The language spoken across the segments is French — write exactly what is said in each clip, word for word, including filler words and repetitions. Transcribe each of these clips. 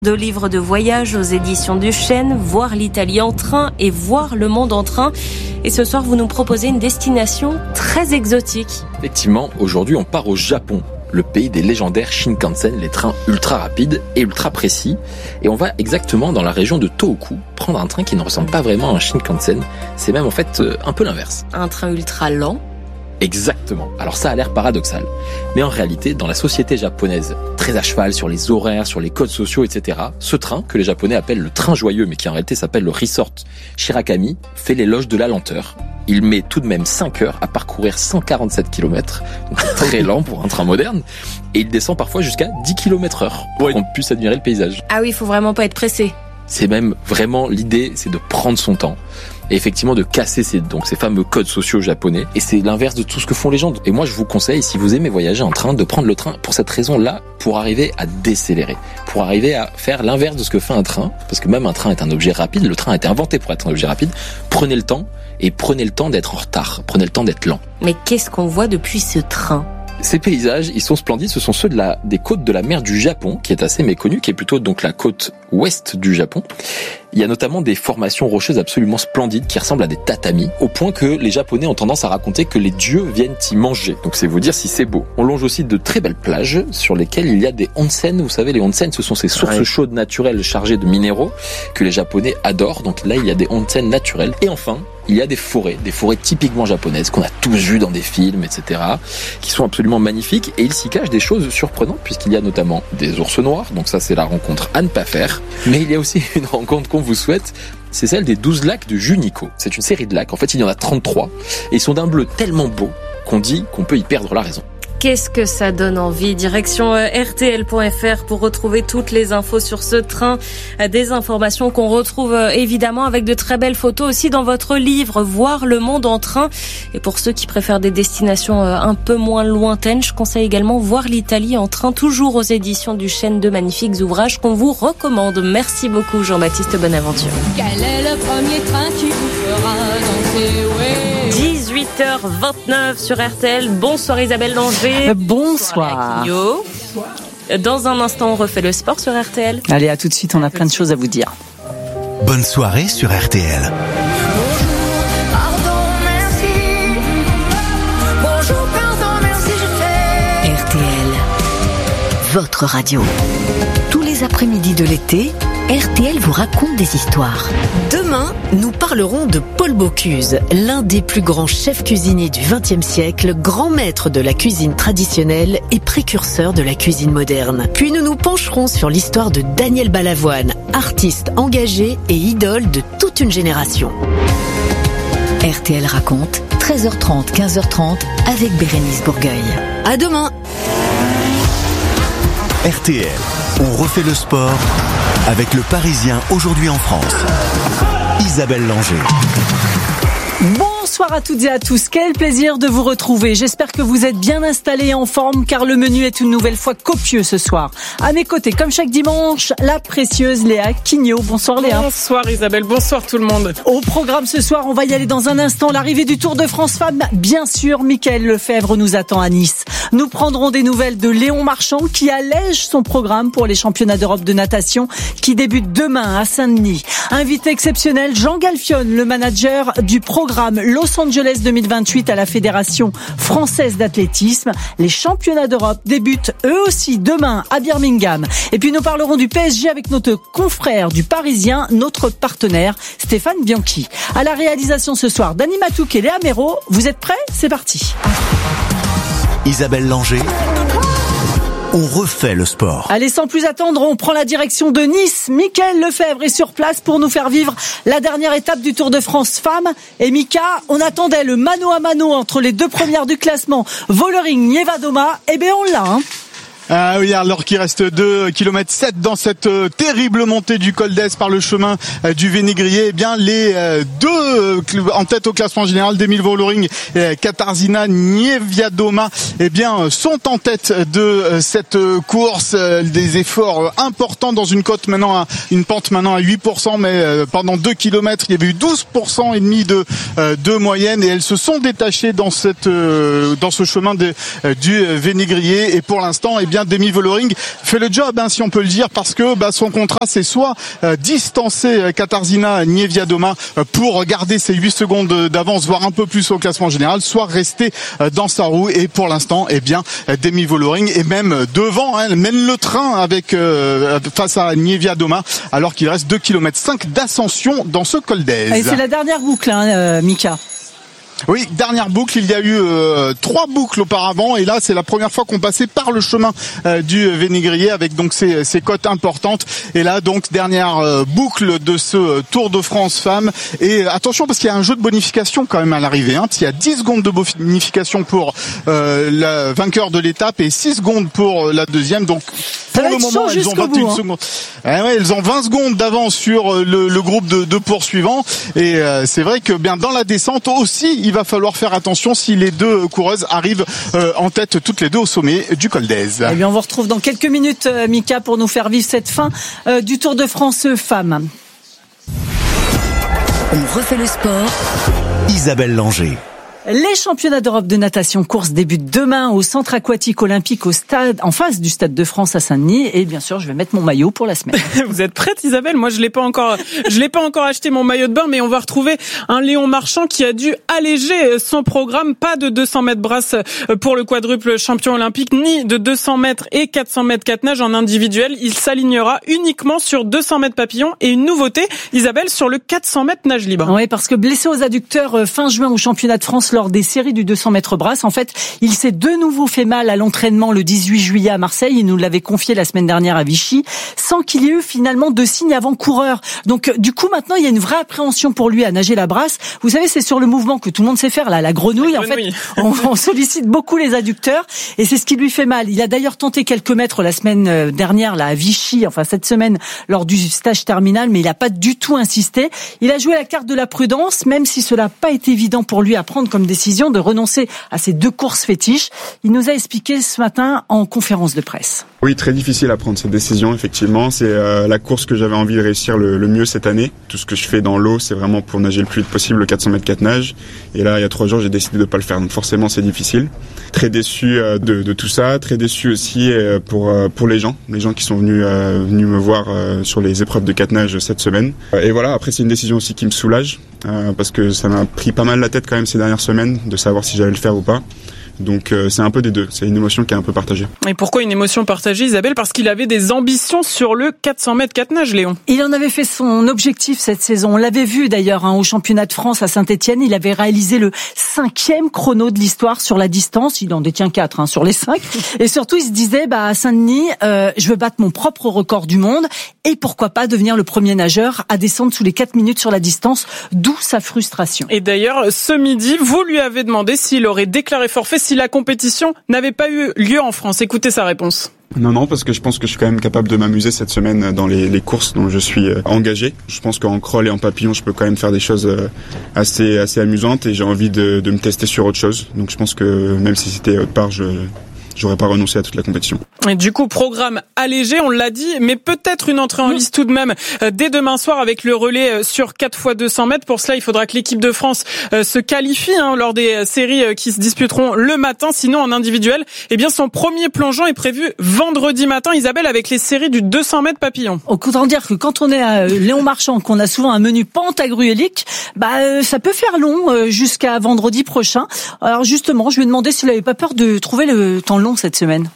De livres de voyage aux éditions du Chêne, voir l'Italie en train et voir le monde en train. Et ce soir, vous nous proposez une destination très exotique. Effectivement, aujourd'hui, on part au Japon, le pays des légendaires Shinkansen, les trains ultra rapides et ultra précis. Et on va exactement dans la région de Tohoku, prendre un train qui ne ressemble pas vraiment à un Shinkansen. C'est même en fait un peu l'inverse. Un train ultra lent. Exactement. Alors ça a l'air paradoxal. Mais en réalité, dans la société japonaise, très à cheval sur les horaires, sur les codes sociaux, et cetera, ce train, que les Japonais appellent le train joyeux, mais qui en réalité s'appelle le Resort Shirakami, fait l'éloge de la lenteur. Il met tout de même cinq heures à parcourir cent quarante-sept kilomètres, donc très lent pour un train moderne, et il descend parfois jusqu'à dix kilomètres heure, pour qu'on puisse admirer le paysage. Ah oui, il faut vraiment pas être pressé. C'est même vraiment l'idée, c'est de prendre son temps. Et effectivement de casser ces, donc ces fameux codes sociaux japonais. Et c'est l'inverse de tout ce que font les gens. Et moi, je vous conseille, si vous aimez voyager en train, de prendre le train pour cette raison-là, pour arriver à décélérer, pour arriver à faire l'inverse de ce que fait un train. Parce que même un train est un objet rapide, le train a été inventé pour être un objet rapide. Prenez le temps, et prenez le temps d'être en retard, prenez le temps d'être lent. Mais qu'est-ce qu'on voit depuis ce train ? Ces paysages, ils sont splendides, ce sont ceux de la, des côtes de la mer du Japon, qui est assez méconnue, qui est plutôt donc la côte ouest du Japon. Il y a notamment des formations rocheuses absolument splendides qui ressemblent à des tatamis, au point que les Japonais ont tendance à raconter que les dieux viennent y manger. Donc c'est vous dire si c'est beau. On longe aussi de très belles plages sur lesquelles il y a des onsen. Vous savez, les onsen, ce sont ces sources ouais. chaudes naturelles chargées de minéraux que les Japonais adorent. Donc là, il y a des onsen naturels. Et enfin, il y a des forêts, des forêts typiquement japonaises qu'on a tous vues dans des films, et cetera, qui sont absolument magnifiques. Et il s'y cache des choses surprenantes puisqu'il y a notamment des ours noirs. Donc ça, c'est la rencontre à ne pas faire. Mais il y a aussi une rencontre qu'on vous souhaite. C'est celle des douze lacs de Juniko. C'est une série de lacs. En fait, il y en a trente-trois. Et ils sont d'un bleu tellement beau qu'on dit qu'on peut y perdre la raison. Qu'est-ce que ça donne envie ? Direction R T L point F R pour retrouver toutes les infos sur ce train. Des informations qu'on retrouve évidemment avec de très belles photos aussi dans votre livre « Voir le monde en train ». Et pour ceux qui préfèrent des destinations un peu moins lointaines, je conseille également « Voir l'Italie en train », toujours aux éditions du Chêne, de magnifiques ouvrages qu'on vous recommande. Merci beaucoup Jean-Baptiste Bonaventure. Quel est le premier train qui vous fera danser ? Oui. dix-huit heures vingt-neuf sur R T L. Bonsoir Isabelle Langer. Bonsoir. Dans un instant, on refait le sport sur R T L. Allez, à tout de suite, on a plein de choses à vous dire. Bonne soirée sur R T L. Bonjour, pardon, merci. Bonjour, pardon, merci, je t'aime. R T L, votre radio. Tous les après-midi de l'été, R T L vous raconte des histoires. Demain, nous parlerons de Paul Bocuse, l'un des plus grands chefs cuisiniers du vingtième siècle, grand maître de la cuisine traditionnelle et précurseur de la cuisine moderne. Puis nous nous pencherons sur l'histoire de Daniel Balavoine, artiste engagé et idole de toute une génération. R T L raconte, treize heures trente, quinze heures trente, avec Bérénice Bourgueil. À demain. R T L, on refait le sport avec le Parisien aujourd'hui en France. Isabelle Langer. Bonsoir à toutes et à tous, quel plaisir de vous retrouver. J'espère que vous êtes bien installés et en forme car le menu est une nouvelle fois copieux ce soir. À mes côtés, comme chaque dimanche, la précieuse Léa Quignot. Bonsoir Léa. Bonsoir Isabelle, bonsoir tout le monde. Au programme ce soir, on va y aller dans un instant. L'arrivée du Tour de France Femmes, bien sûr, Mickaël Lefebvre nous attend à Nice. Nous prendrons des nouvelles de Léon Marchand qui allège son programme pour les championnats d'Europe de natation qui débutent demain à Saint-Denis. Invité exceptionnel, Jean Galfione, le manager du programme Los Angeles deux mille vingt-huit à la Fédération française d'athlétisme. Les championnats d'Europe débutent eux aussi demain à Birmingham. Et puis nous parlerons du P S G avec notre confrère du Parisien, notre partenaire Stéphane Bianchi. À la réalisation ce soir, Dany Matouk et Léa Méraud. Vous êtes prêts ? C'est parti. Isabelle Langer. On refait le sport. Allez, sans plus attendre, on prend la direction de Nice. Mickaël Lefebvre est sur place pour nous faire vivre la dernière étape du Tour de France Femmes. Et Mika, on attendait le mano à mano entre les deux premières du classement, Vollering-Nievadoma. Eh bien, on l'a, hein. Ah oui, alors qu'il reste deux kilomètres sept dans cette euh, terrible montée du Col d'Es par le chemin euh, du Vénégrier, eh bien les euh, deux euh, en tête au classement général d'Emile Vollering et Katarzyna Niewiadoma, eh bien sont en tête de euh, cette euh, course. Euh, des efforts euh, importants dans une côte maintenant, à, une pente maintenant à huit pour cent, mais euh, pendant deux kilomètres, il y avait eu douze pour cent et demi de euh, de moyenne et elles se sont détachées dans cette euh, dans ce chemin de, euh, du Vénégrier et pour l'instant, eh bien bien Demi Vollering fait le job, hein, si on peut le dire, parce que bah, son contrat c'est soit euh, distancer Katarzyna Niewiadoma euh, pour garder ses huit secondes d'avance, voire un peu plus au classement général, soit rester euh, dans sa roue. Et pour l'instant, eh bien Demi Vollering est même devant, hein, mène le train avec euh, face à Niewiadoma, alors qu'il reste deux virgule cinq kilomètres d'ascension dans ce col d'Aise. Et c'est la dernière boucle, hein, euh, Mika. Oui, dernière boucle, il y a eu euh, trois boucles auparavant et là c'est la première fois qu'on passait par le chemin euh, du Vénégrier avec donc ces, ces côtes importantes. Et là donc dernière euh, boucle de ce Tour de France femmes. Et attention parce qu'il y a un jeu de bonification quand même à l'arrivée, hein, parce qu'il y a dix secondes de bonification pour euh, le vainqueur de l'étape et six secondes pour la deuxième. Donc pour le moment elles ont vingt et une bout, hein. secondes. Eh ouais, elles ont vingt secondes d'avance sur le, le groupe de, de poursuivants. Et euh, c'est vrai que bien dans la descente aussi il va falloir faire attention si les deux coureuses arrivent euh, en tête toutes les deux au sommet du col d'Aise. Eh bien, on vous retrouve dans quelques minutes, euh, Mika, pour nous faire vivre cette fin euh, du Tour de France femmes. On refait le sport. Isabelle Langer. Les championnats d'Europe de natation course débutent demain au centre aquatique olympique au stade, en face du Stade de France à Saint-Denis. Et bien sûr, je vais mettre mon maillot pour la semaine. Vous êtes prête, Isabelle? Moi, je l'ai pas encore, je l'ai pas encore acheté mon maillot de bain, mais on va retrouver un Léon Marchand qui a dû alléger son programme. Pas de deux cents mètres brasse pour le quadruple champion olympique, ni de deux cents mètres et quatre cents mètres quatre nages en individuel. Il s'alignera uniquement sur deux cents mètres papillon et une nouveauté, Isabelle, sur le quatre cents mètres nage libre. Oui, parce que blessé aux adducteurs fin juin au championnat de France lors des séries du deux cents mètres brasse. En fait, il s'est de nouveau fait mal à l'entraînement le dix-huit juillet à Marseille. Il nous l'avait confié la semaine dernière à Vichy, sans qu'il y ait eu finalement de signes avant-coureurs. Donc, du coup, maintenant, il y a une vraie appréhension pour lui à nager la brasse. Vous savez, c'est sur le mouvement que tout le monde sait faire, là, la grenouille. La en grenouille. fait, on, on sollicite beaucoup les adducteurs et c'est ce qui lui fait mal. Il a d'ailleurs tenté quelques mètres la semaine dernière, là, à Vichy, enfin, cette semaine, lors du stage terminal, mais il n'a pas du tout insisté. Il a joué la carte de la prudence, même si cela n'a pas été évident pour lui à prendre comme décision de renoncer à ces deux courses fétiches. Il nous a expliqué ce matin en conférence de presse. Oui, très difficile à prendre cette décision, effectivement. C'est euh, la course que j'avais envie de réussir le, le mieux cette année. Tout ce que je fais dans l'eau, c'est vraiment pour nager le plus vite possible le quatre cents mètres quatre nages. Et là, il y a trois jours, j'ai décidé de pas le faire. Donc forcément, c'est difficile. Très déçu euh, de, de tout ça. Très déçu aussi euh, pour euh, pour les gens, les gens qui sont venus euh, venus me voir euh, sur les épreuves de quatre nages cette semaine. Et voilà. Après, c'est une décision aussi qui me soulage euh, parce que ça m'a pris pas mal la tête quand même ces dernières semaines de savoir si j'allais le faire ou pas. Donc euh, c'est un peu des deux, c'est une émotion qui est un peu partagée. Et pourquoi une émotion partagée, Isabelle? Parce qu'il avait des ambitions sur le quatre cents mètres quatre nages, Léon. Il en avait fait son objectif cette saison. On l'avait vu d'ailleurs hein, au championnat de France à Saint-Etienne. Il avait réalisé le cinquième chrono de l'histoire sur la distance. Il en détient quatre hein, sur les cinq. Et surtout, il se disait bah, à Saint-Denis, euh, je veux battre mon propre record du monde et pourquoi pas devenir le premier nageur à descendre sous les quatre minutes sur la distance, d'où sa frustration. Et d'ailleurs, ce midi, vous lui avez demandé s'il aurait déclaré forfait si la compétition n'avait pas eu lieu en France. Écoutez sa réponse. Non, non, parce que je pense que je suis quand même capable de m'amuser cette semaine dans les, les courses dont je suis engagé. Je pense qu'en crawl et en papillon, je peux quand même faire des choses assez, assez amusantes et j'ai envie de, de me tester sur autre chose. Donc je pense que même si c'était autre part, je... j'aurais pas renoncé à toute la compétition. Et du coup, programme allégé, on l'a dit, mais peut-être une entrée en lice tout de même dès demain soir avec le relais sur quatre fois deux cents mètres. Pour cela, il faudra que l'équipe de France se qualifie hein, lors des séries qui se disputeront le matin. Sinon, en individuel, eh bien, son premier plongeon est prévu vendredi matin, Isabelle, avec les séries du deux cents mètres papillon. Autant dire que quand on est à Léon Marchand, qu'on a souvent un menu pantagruélique, bah, ça peut faire long jusqu'à vendredi prochain. Alors justement, je lui ai demandé s'il avait pas peur de trouver le temps long cette semaine.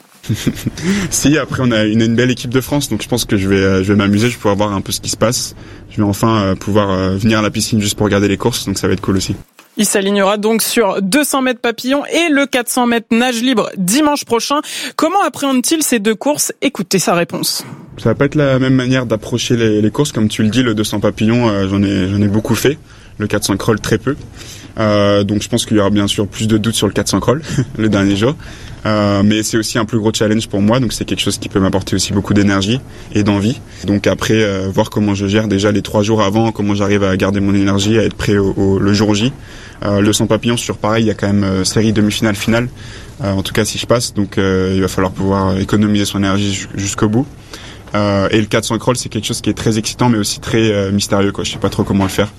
Si, après on a une, une belle équipe de France, donc je pense que je vais, je vais m'amuser, je vais pouvoir voir un peu ce qui se passe. Je vais enfin pouvoir venir à la piscine juste pour regarder les courses, donc ça va être cool aussi. Il s'alignera donc sur deux cents mètres papillon et le quatre cents mètres nage libre dimanche prochain. Comment appréhende-t-il ces deux courses? Écoutez sa réponse. Ça va pas être la même manière d'approcher les, les courses, comme tu le dis, le deux cents papillon, euh, j'en ai, j'en ai beaucoup fait. Le quatre cents crawl très peu. Euh, donc je pense qu'il y aura bien sûr plus de doutes sur le quatre cents crawl le dernier jour. Euh, mais c'est aussi un plus gros challenge pour moi, donc c'est quelque chose qui peut m'apporter aussi beaucoup d'énergie et d'envie. Donc après, euh, voir comment je gère déjà les trois jours avant, comment j'arrive à garder mon énergie, à être prêt au, au, le jour J. Euh, le cent papillons, sur pareil, il y a quand même euh, série demi-finale, finale. Euh, en tout cas, si je passe, donc euh, il va falloir pouvoir économiser son énergie jusqu'au bout. Euh, et le quatre cents crawl, c'est quelque chose qui est très excitant, mais aussi très euh, mystérieux, quoi. Je sais pas trop comment le faire.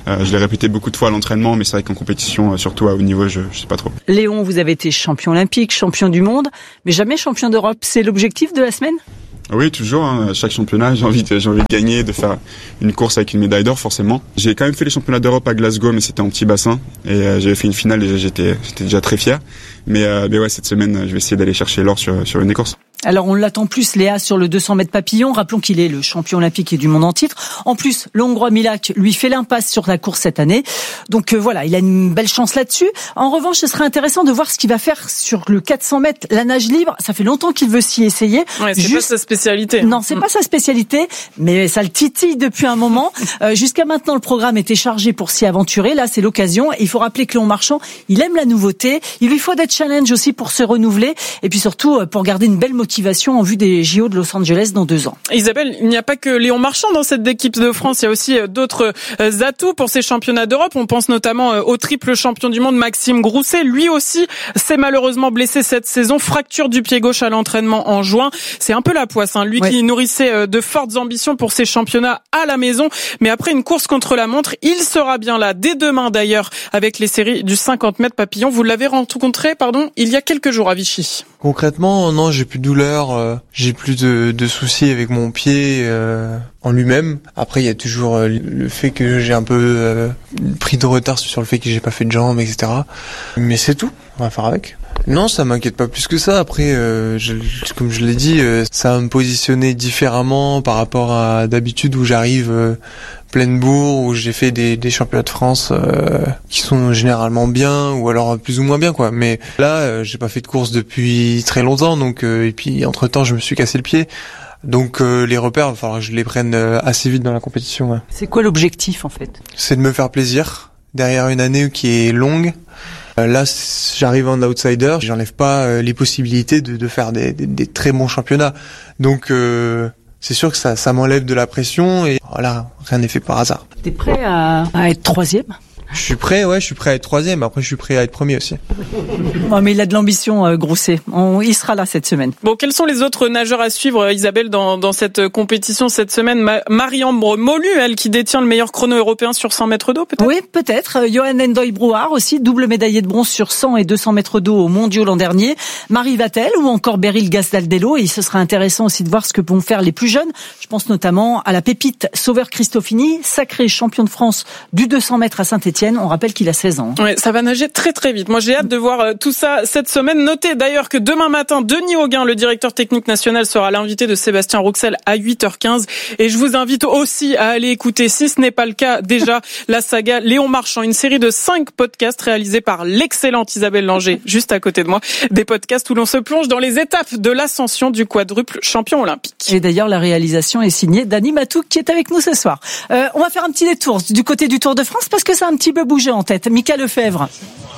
Euh, je l'ai répété beaucoup de fois à l'entraînement, mais c'est vrai qu'en compétition, euh, surtout à haut niveau, je, je sais pas trop. Léon, vous avez été champion olympique, champion du monde, mais jamais champion d'Europe. C'est l'objectif de la semaine ? Oui, toujours. Hein. À chaque championnat, j'ai envie, de, j'ai envie de gagner, de faire une course avec une médaille d'or, forcément. J'ai quand même fait les championnats d'Europe à Glasgow, mais c'était en petit bassin. Et euh, j'avais fait une finale, déjà, j'étais, j'étais déjà très fier. Mais, euh, mais ouais, cette semaine, je vais essayer d'aller chercher l'or sur, sur une des courses. Alors on l'attend plus, Léa, sur le deux cents mètres papillon. Rappelons qu'il est le champion olympique et du monde en titre. En plus, le Hongrois Milak lui fait l'impasse sur la course cette année. Donc euh, voilà, il a une belle chance là-dessus. En revanche, ce serait intéressant de voir ce qu'il va faire sur le quatre cents mètres, la nage libre. Ça fait longtemps qu'il veut s'y essayer. Ouais, c'est Juste... pas sa spécialité. Non, c'est mmh. pas sa spécialité, mais ça le titille depuis un moment. Euh, jusqu'à maintenant, le programme était chargé pour s'y aventurer. Là, c'est l'occasion. Il faut rappeler que Léon Marchand, il aime la nouveauté. Il lui faut des challenges aussi pour se renouveler. Et puis surtout, pour garder une belle motivation en vue des J O de Los Angeles dans deux ans. Isabelle, il n'y a pas que Léon Marchand dans cette équipe de France, il y a aussi d'autres atouts pour ces championnats d'Europe. On pense notamment au triple champion du monde Maxime Grousset. Lui aussi s'est malheureusement blessé cette saison, fracture du pied gauche à l'entraînement en juin. C'est un peu la poisse, hein. Lui ouais. qui nourrissait de fortes ambitions pour ces championnats à la maison. Mais après une course contre la montre, il sera bien là dès demain d'ailleurs avec les séries du cinquante mètres papillon. Vous l'avez rencontré, pardon, il y a quelques jours à Vichy. Concrètement, non, j'ai plus de douleur, euh, j'ai plus de, de soucis avec mon pied euh, en lui-même. Après, il y a toujours euh, le fait que j'ai un peu euh, pris de retard sur le fait que j'ai pas fait de jambes, et cetera. Mais c'est tout, on va faire avec. Non, ça m'inquiète pas plus que ça. Après, euh, je, comme je l'ai dit, euh, ça va me positionner différemment par rapport à d'habitude où j'arrive euh, pleine bourre, où j'ai fait des, des championnats de France euh, qui sont généralement bien ou alors plus ou moins bien, quoi. Mais là, euh, j'ai pas fait de course depuis très longtemps, donc euh, et puis entre temps, je me suis cassé le pied. Donc euh, les repères, il va falloir que je les prenne euh, assez vite dans la compétition. Ouais. C'est quoi l'objectif en fait ? C'est de me faire plaisir derrière une année qui est longue. Là, j'arrive en outsider, j'enlève pas euh, les possibilités de, de faire des, des, des très bons championnats. Donc, euh, c'est sûr que ça, ça m'enlève de la pression et voilà, rien n'est fait par hasard. T'es prêt à, à être troisième ? Je suis prêt, ouais, je suis prêt à être troisième. Après, je suis prêt à être premier aussi. Oh, mais il a de l'ambition, euh, Grousset. On, il sera là cette semaine. Bon, quels sont les autres nageurs à suivre, Isabelle, dans, dans cette compétition cette semaine? Ma- Marie-Ambre Molu, elle qui détient le meilleur chrono européen sur cent mètres d'eau, peut-être? Oui, peut-être. Johan Nendoy-Brouard aussi, double médaillé de bronze sur cent et deux cents mètres d'eau aux mondiaux l'an dernier. Marie Vatel ou encore Beryl Gastaldello. Et ce sera intéressant aussi de voir ce que vont faire les plus jeunes. Je pense notamment à la pépite Sauveur Christofini, sacré champion de France du deux cents mètres à Saint-Etienne. On rappelle qu'il a seize ans. Ouais, ça va nager très très vite. Moi, j'ai hâte de voir euh, tout ça cette semaine. Notez d'ailleurs que demain matin, Denis Hauguin, le directeur technique national, sera l'invité de Sébastien Rouxel à huit heures quinze. Et je vous invite aussi à aller écouter, si ce n'est pas le cas déjà, la saga Léon Marchand, une série de cinq podcasts réalisés par l'excellente Isabelle Langer, juste à côté de moi. Des podcasts où l'on se plonge dans les étapes de l'ascension du quadruple champion olympique. Et d'ailleurs, la réalisation est signée Dany Matouk qui est avec nous ce soir. Euh, on va faire un petit détour du côté du Tour de France parce que ça a un petit peu bougé en tête. Mika Lefebvre.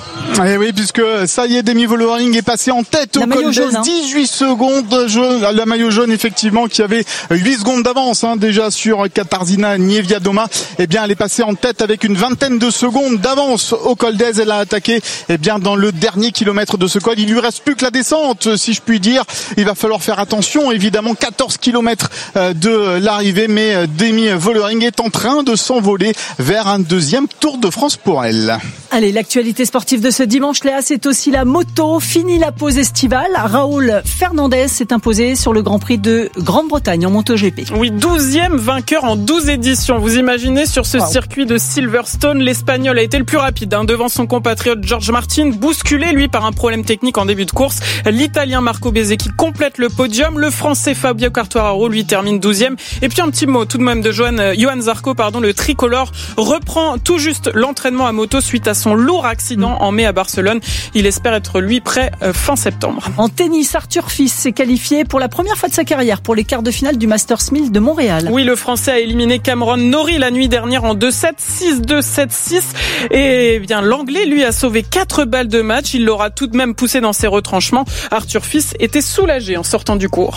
Et oui, puisque ça y est, Demi Vollering est passé en tête au col d'Est, hein. dix-huit secondes, jaune, la maillot jaune effectivement qui avait huit secondes d'avance hein, déjà sur Katarzyna Niewiadoma. Eh bien, elle est passée en tête avec une vingtaine de secondes d'avance au col d'Est. Elle a attaqué eh bien dans le dernier kilomètre de ce col. Il lui reste plus que la descente, si je puis dire. Il va falloir faire attention, évidemment, quatorze kilomètres de l'arrivée, mais Demi Vollering est en train de s'envoler vers un deuxième Tour de France pour elle. Allez, l'actualité sportive de ce dimanche, Léa, c'est aussi la moto. Fini la pause estivale. Raoul Fernandez s'est imposé sur le Grand Prix de Grande-Bretagne en MotoGP. Oui, douzième vainqueur en douze éditions. Vous imaginez, sur ce wow. circuit de Silverstone, l'Espagnol a été le plus rapide hein, devant son compatriote George Martin, bousculé lui par un problème technique en début de course. L'Italien Marco Bezzecchi complète le podium. Le Français Fabio Quartararo lui termine douzième. Et puis un petit mot tout de même de Johan, Johan Zarco, pardon, le tricolore reprend tout juste l'entraînement à moto suite à son lourd accident en mai à Barcelone. Il espère être lui prêt euh, fin septembre. En tennis, Arthur Fils s'est qualifié pour la première fois de sa carrière pour les quarts de finale du Masters mille de Montréal. Oui, le Français a éliminé Cameron Norrie la nuit dernière en deux sept, six deux, sept six. Et bien l'Anglais, lui, a sauvé quatre balles de match. Il l'aura tout de même poussé dans ses retranchements. Arthur Fils était soulagé en sortant du cours.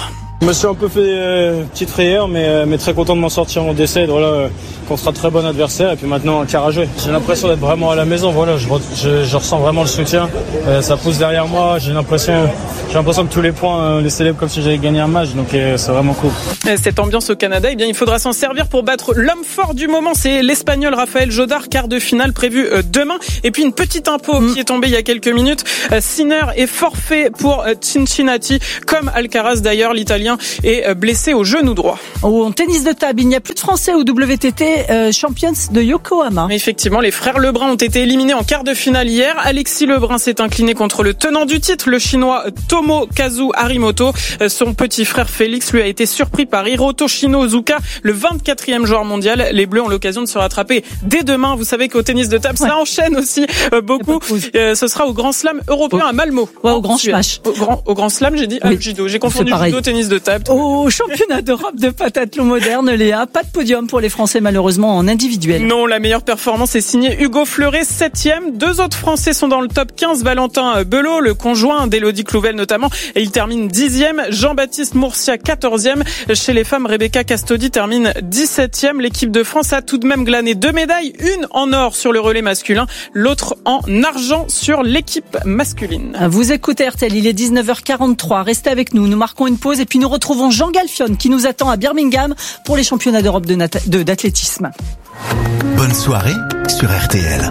Je me suis un peu fait euh, petite frayeur, mais, euh, mais très content de m'en sortir en décès. Voilà, euh, contre un très bon adversaire et puis maintenant un quart à jouer. J'ai l'impression d'être vraiment à la maison. Voilà, je, je, je ressens vraiment le soutien. Euh, ça pousse derrière moi. J'ai l'impression, j'ai l'impression que tous les points euh, les célèbrent comme si j'avais gagné un match. Donc euh, c'est vraiment cool. Cette ambiance au Canada, eh bien, il faudra s'en servir pour battre l'homme fort du moment. C'est l'Espagnol Rafael Jodar, quart de finale prévu euh, demain. Et puis une petite info mmh. qui est tombée il y a quelques minutes. Euh, Sinner est forfait pour euh, Cincinnati, comme Alcaraz d'ailleurs. L'Italien est euh, blessé au genou droit. Oh, en tennis de table, il n'y a plus de Français au W T T euh, Champions de Yokohama. Effectivement, les frères Lebrun ont été éliminés en quart de finale hier. Alexis Lebrun s'est incliné contre le tenant du titre, le chinois Tomokazu Harimoto. Euh, son petit frère Félix lui a été surpris par Hiroto Shinozuka, le vingt-quatrième joueur mondial. Les Bleus ont l'occasion de se rattraper dès demain. Vous savez qu'au tennis de table, ouais. ça enchaîne aussi euh, beaucoup. Euh, ce sera au Grand Slam européen oh. à Malmo. Ouais, au Grand Smash. Au Grand, au Grand Slam, j'ai dit ah, oui. judo. J'ai confondu judo, tennis de table. Au championnat d'Europe de pentathlon moderne, Léa, pas de podium pour les Français malheureusement en individuel. Non, la meilleure performance est signée Hugo Fleuret, septième. Deux autres Français sont dans le top quinze. Valentin Belot, le conjoint d'Élodie Clouvel notamment, et il termine dixième. Jean-Baptiste Mourcia, quatorzième. Chez les femmes, Rebecca Castodi termine dix-septième. L'équipe de France a tout de même glané deux médailles, une en or sur le relais masculin, l'autre en argent sur l'équipe masculine. Vous écoutez R T L, il est dix-neuf heures quarante-trois. Restez avec nous, nous marquons une pause et puis nous retrouvons Jean Galfione qui nous attend à Birmingham pour les championnats d'Europe de nat- de, d'athlétisme. Bonne soirée sur R T L.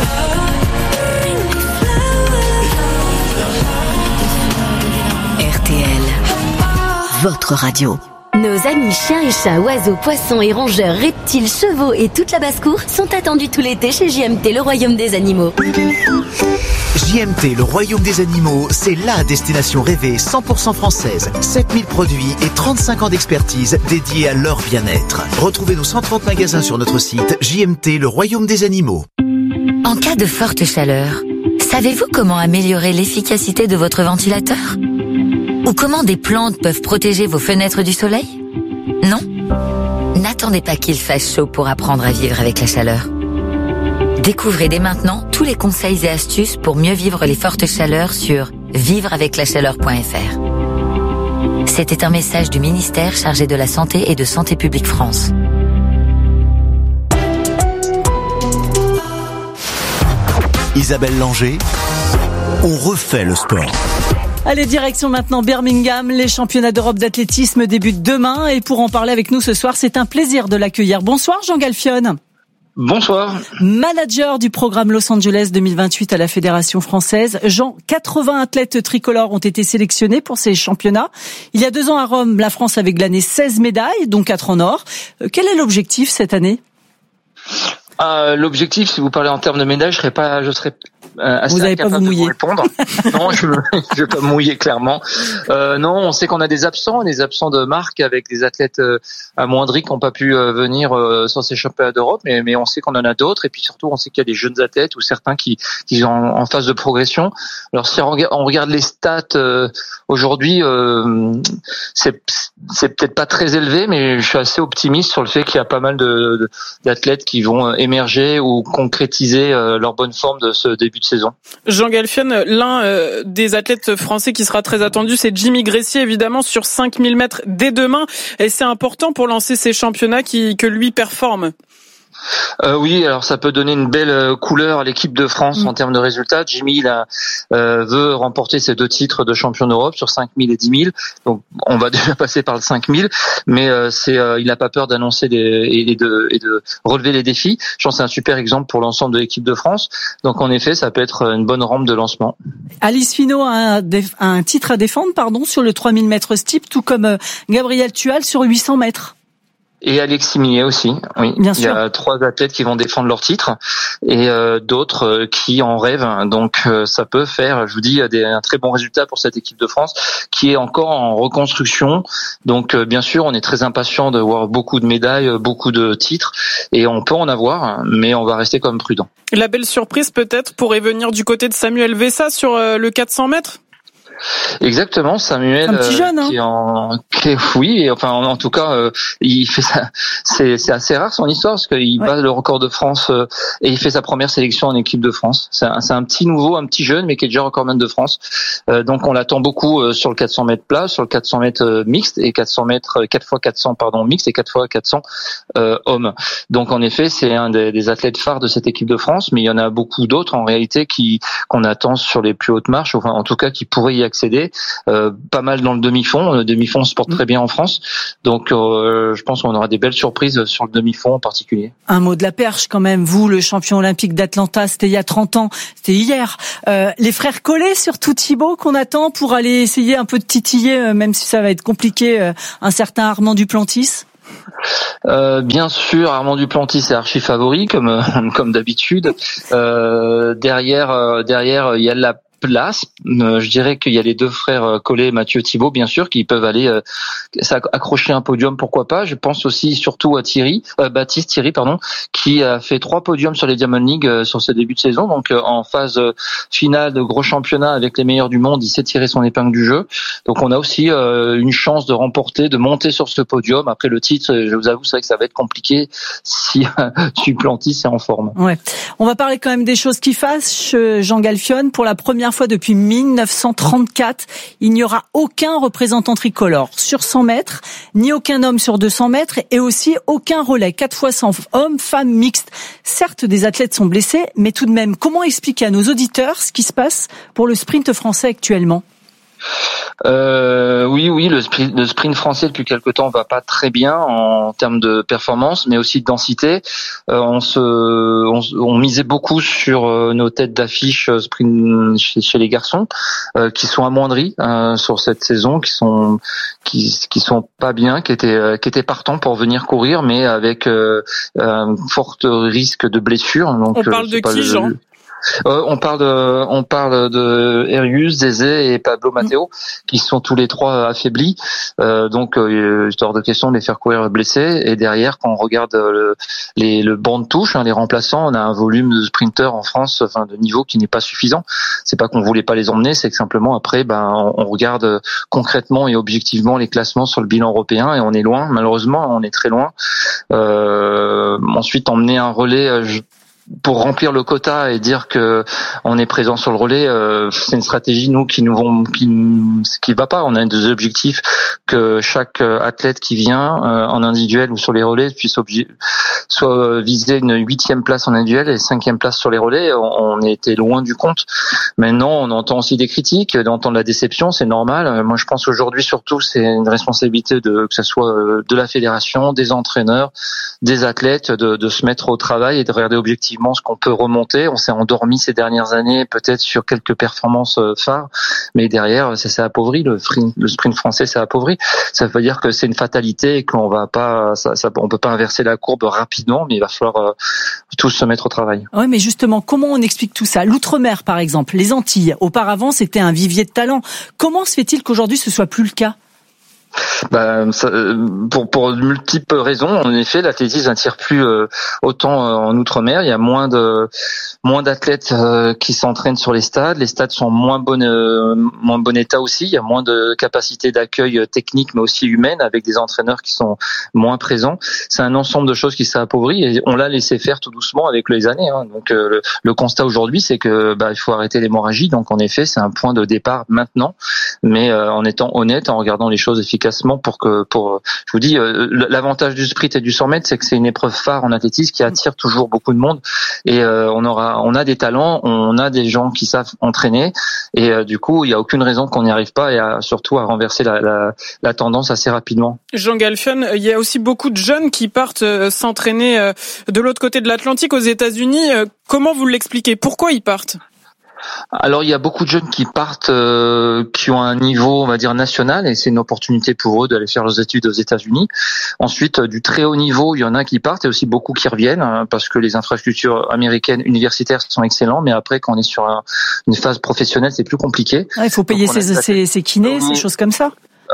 R T L, votre radio. Nos amis chiens et chats, oiseaux, poissons et rongeurs, reptiles, chevaux et toute la basse-cour sont attendus tout l'été chez J M T, le royaume des animaux. J M T, le royaume des animaux, c'est la destination rêvée cent pour cent française. sept mille produits et trente-cinq ans d'expertise dédiés à leur bien-être. Retrouvez nos cent trente magasins sur notre site J M T, le royaume des animaux. En cas de forte chaleur, savez-vous comment améliorer l'efficacité de votre ventilateur ? Ou comment des plantes peuvent protéger vos fenêtres du soleil ? Non ? N'attendez pas qu'il fasse chaud pour apprendre à vivre avec la chaleur. Découvrez dès maintenant tous les conseils et astuces pour mieux vivre les fortes chaleurs sur vivre avec la chaleur point f r. C'était un message du ministère chargé de la Santé et de Santé publique France. Isabelle Langer, on refait le sport. Allez, direction maintenant Birmingham. Les championnats d'Europe d'athlétisme débutent demain et pour en parler avec nous ce soir, c'est un plaisir de l'accueillir. Bonsoir Jean Galfione. Bonsoir. Manager du programme Los Angeles deux mille vingt-huit à la Fédération française. Jean, quatre-vingts athlètes tricolores ont été sélectionnés pour ces championnats. Il y a deux ans à Rome, la France avait glané seize médailles, dont quatre en or. Quel est l'objectif cette année ? Euh, l'objectif, si vous parlez en termes de médailles, je serais pas, je serais euh, assez vous avez pas vous de mouiller. vous répondre. Non, je, je vais pas me mouiller clairement. Euh, non, on sait qu'on a des absents, des absents de marque avec des athlètes euh, amoindris qui n'ont pas pu euh, venir euh, sur ces championnats d'Europe, mais, mais on sait qu'on en a d'autres et puis surtout on sait qu'il y a des jeunes athlètes ou certains qui, qui sont en, en phase de progression. Alors si on regarde, on regarde les stats euh, aujourd'hui, euh, c'est, c'est peut-être pas très élevé, mais je suis assez optimiste sur le fait qu'il y a pas mal de, de d'athlètes qui vont émerger ou concrétiser euh, leur bonne forme de ce début de saison. Jean Galfione, l'un euh, des athlètes français qui sera très attendu, c'est Jimmy Gressier, évidemment, sur cinq mille mètres dès demain. Et c'est important pour lancer ces championnats qui, que lui performe. Euh, oui, alors ça peut donner une belle couleur à l'équipe de France mmh. en termes de résultats. Jimmy il a, euh, veut remporter ses deux titres de champion d'Europe sur cinq mille et dix mille. Donc on va déjà passer par le cinq mille, mais euh, c'est, euh, il n'a pas peur d'annoncer des, et, de, et de relever les défis. Je pense que c'est un super exemple pour l'ensemble de l'équipe de France. Donc en effet, ça peut être une bonne rampe de lancement. Alice Finot a un, un titre à défendre, pardon, sur le trois mille mètres steep, tout comme Gabriel Tual sur huit cents mètres. Et Alexis Millet aussi, oui. Bien sûr. Il y a trois athlètes qui vont défendre leur titre et euh, d'autres euh, qui en rêvent. Donc euh, ça peut faire, je vous dis, des, un très bon résultat pour cette équipe de France qui est encore en reconstruction. Donc euh, bien sûr, on est très impatient de voir beaucoup de médailles, beaucoup de titres et on peut en avoir, mais on va rester quand même prudent. La belle surprise peut-être pourrait venir du côté de Samuel Vessa sur euh, le quatre cents mètres. Exactement, Samuel. Un petit jeune, hein. Qui est en, qui est, oui, et enfin en, en tout cas, euh, il fait ça. C'est, c'est assez rare son histoire parce qu'il ouais. bat le record de France euh, et il fait sa première sélection en équipe de France. C'est un, c'est un petit nouveau, un petit jeune, mais qui est déjà recordman de France. Euh, donc on l'attend beaucoup euh, sur le quatre cents mètres plat, sur le quatre cents mètres euh, mixte et quatre cents mètres, quatre fois quatre cents pardon mixte et quatre fois quatre cents euh, hommes. Donc en effet, c'est un des, des athlètes phares de cette équipe de France, mais il y en a beaucoup d'autres en réalité qui qu'on attend sur les plus hautes marches, enfin en tout cas qui pourraient y accéder. Euh, pas mal dans le demi-fond. Le demi-fond se porte très bien en France. Donc, euh, je pense qu'on aura des belles surprises sur le demi-fond en particulier. Un mot de la perche quand même. Vous, le champion olympique d'Atlanta, c'était il y a trente ans. C'était hier. Euh, les frères Collet, surtout Thibaut, qu'on attend pour aller essayer un peu de titiller, euh, même si ça va être compliqué, euh, un certain Armand Duplantis. Euh, bien sûr, Armand Duplantis est archi favori, comme comme d'habitude. Euh, derrière, euh, derrière, il y a la place. Euh, je dirais qu'il y a les deux frères Collet, Mathieu, Thibaut, bien sûr, qui peuvent aller euh, accrocher un podium, pourquoi pas. Je pense aussi surtout à Thierry, euh, Baptiste Thierry, pardon, qui a fait trois podiums sur les Diamond League euh, sur ce début de saison. Donc euh, en phase euh, finale de gros championnat avec les meilleurs du monde, il s'est tiré son épingle du jeu. Donc on a aussi euh, une chance de remporter, de monter sur ce podium. Après le titre, je vous avoue, c'est vrai que ça va être compliqué si euh, Duplantis est en forme. Ouais. On va parler quand même des choses qui fâchent. Jean Galfionne, pour la première fois depuis mille neuf cent trente-quatre, il n'y aura aucun représentant tricolore sur cent mètres, ni aucun homme sur deux cents mètres et aussi aucun relais quatre fois cent hommes, femmes mixtes. Certes, des athlètes sont blessés, mais tout de même, comment expliquer à nos auditeurs ce qui se passe pour le sprint français actuellement ? Euh, oui, oui, le sprint, le sprint français depuis quelque temps va pas très bien en termes de performance, mais aussi de densité. Euh, on se, on, on misait beaucoup sur euh, nos têtes d'affiche sprint chez, chez les garçons, euh, qui sont amoindris euh, sur cette saison, qui sont, qui, qui sont pas bien, qui étaient, euh, qui étaient partants pour venir courir, mais avec euh, un fort risque de blessure. Donc, on parle de qui, le, Jean? Euh, on parle de, on parle de Erius, Zézé et Pablo Matteo, qui sont tous les trois affaiblis. Euh, donc, euh, hors de question de les faire courir blessés. Et derrière, quand on regarde le, les, le banc de touche, hein, les remplaçants, on a un volume de sprinteurs en France, enfin de niveau qui n'est pas suffisant. C'est pas qu'on voulait pas les emmener, c'est que simplement après, ben, on, on regarde concrètement et objectivement les classements sur le bilan européen et on est loin. Malheureusement, on est très loin. Euh, ensuite, emmener un relais. Je, pour remplir le quota et dire que on est présent sur le relais, euh, c'est une stratégie nous qui nous vont qui qui va pas. On a des objectifs que chaque athlète qui vient euh, en individuel ou sur les relais puisse obje- soit viser une huitième place en individuel et cinquième place sur les relais. On, on était loin du compte. Maintenant, on entend aussi des critiques, d'entendre la déception, c'est normal. Moi, je pense qu'aujourd'hui surtout, c'est une responsabilité de que ce soit de la fédération, des entraîneurs, des athlètes, de, de se mettre au travail et de regarder objectivement ce qu'on peut remonter. On s'est endormi ces dernières années peut-être sur quelques performances phares, mais derrière ça s'est appauvri, le sprint, le sprint français s'est appauvri. Ça veut dire que c'est une fatalité et qu'on va pas, ça, ça, on peut pas inverser la courbe rapidement, mais il va falloir euh, tous se mettre au travail. Oui, mais justement, comment on explique tout ça ? L'outre-mer, par exemple, les Antilles, auparavant c'était un vivier de talent. Comment se fait-il qu'aujourd'hui ce soit plus le cas ? Bah, ça, pour pour de multiples raisons, en effet, l'athlétisme n'attire plus euh, autant euh, en outre-mer. Il y a moins de moins d'athlètes euh, qui s'entraînent sur les stades. Les stades sont moins bon euh, moins bon état aussi. Il y a moins de capacité d'accueil technique, mais aussi humaine, avec des entraîneurs qui sont moins présents. C'est un ensemble de choses qui s'est appauvri et on l'a laissé faire tout doucement avec les années. Hein. Donc euh, le, le constat aujourd'hui, c'est que bah, il faut arrêter l'hémorragie. Donc en effet, c'est un point de départ maintenant, mais euh, en étant honnête, en regardant les choses efficacement. Pour que, pour, je vous dis, euh, l'avantage du sprint et du cent mètres, c'est que c'est une épreuve phare en athlétisme qui attire toujours beaucoup de monde. Et euh, on aura, on a des talents, on a des gens qui savent entraîner. Et euh, du coup, il n'y a aucune raison qu'on n'y arrive pas et à, surtout à renverser la, la, la tendance assez rapidement. Jean Galfionne, il y a aussi beaucoup de jeunes qui partent euh, s'entraîner euh, de l'autre côté de l'Atlantique, aux États-Unis. Euh, comment vous l'expliquez ? Pourquoi ils partent ? Alors il y a beaucoup de jeunes qui partent, euh, qui ont un niveau, on va dire, national, et c'est une opportunité pour eux d'aller faire leurs études aux États-Unis. Ensuite, du très haut niveau, il y en a qui partent et aussi beaucoup qui reviennent, hein, parce que les infrastructures américaines universitaires sont excellentes, mais après, quand on est sur un, une phase professionnelle, c'est plus compliqué. Ah, il faut payer ses, ses, ses kinés, ces choses comme ça.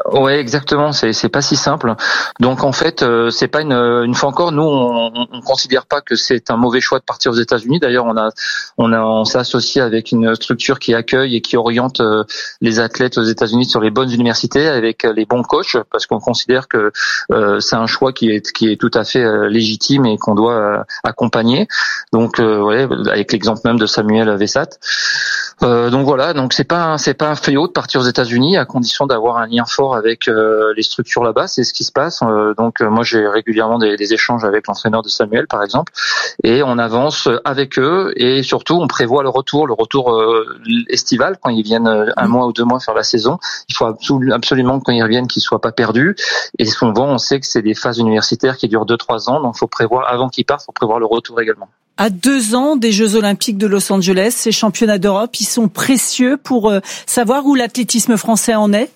Ouais, exactement. C'est c'est pas si simple. Donc en fait, euh, c'est pas une une fois encore. Nous, on, on considère pas que c'est un mauvais choix de partir aux États-Unis. D'ailleurs, on a on a on s'est associé avec une structure qui accueille et qui oriente euh, les athlètes aux États-Unis sur les bonnes universités avec les bons coachs, parce qu'on considère que euh, c'est un choix qui est qui est tout à fait euh, légitime et qu'on doit euh, accompagner. Donc euh, ouais, avec l'exemple même de Samuel Vessat. Euh, donc voilà, donc c'est pas c'est pas un fléau de partir aux États-Unis à condition d'avoir un lien fort avec euh, les structures là-bas. C'est ce qui se passe. Euh, donc euh, moi j'ai régulièrement des, des échanges avec l'entraîneur de Samuel par exemple, et on avance avec eux et surtout on prévoit le retour, le retour euh, estival quand ils viennent un mois ou deux mois faire la saison. Il faut absolument quand ils reviennent qu'ils soient pas perdus. Et souvent on sait que c'est des phases universitaires qui durent deux trois ans, donc faut prévoir avant qu'ils partent, faut prévoir le retour également. À deux ans des Jeux Olympiques de Los Angeles, ces championnats d'Europe, ils sont précieux pour savoir où l'athlétisme français en est.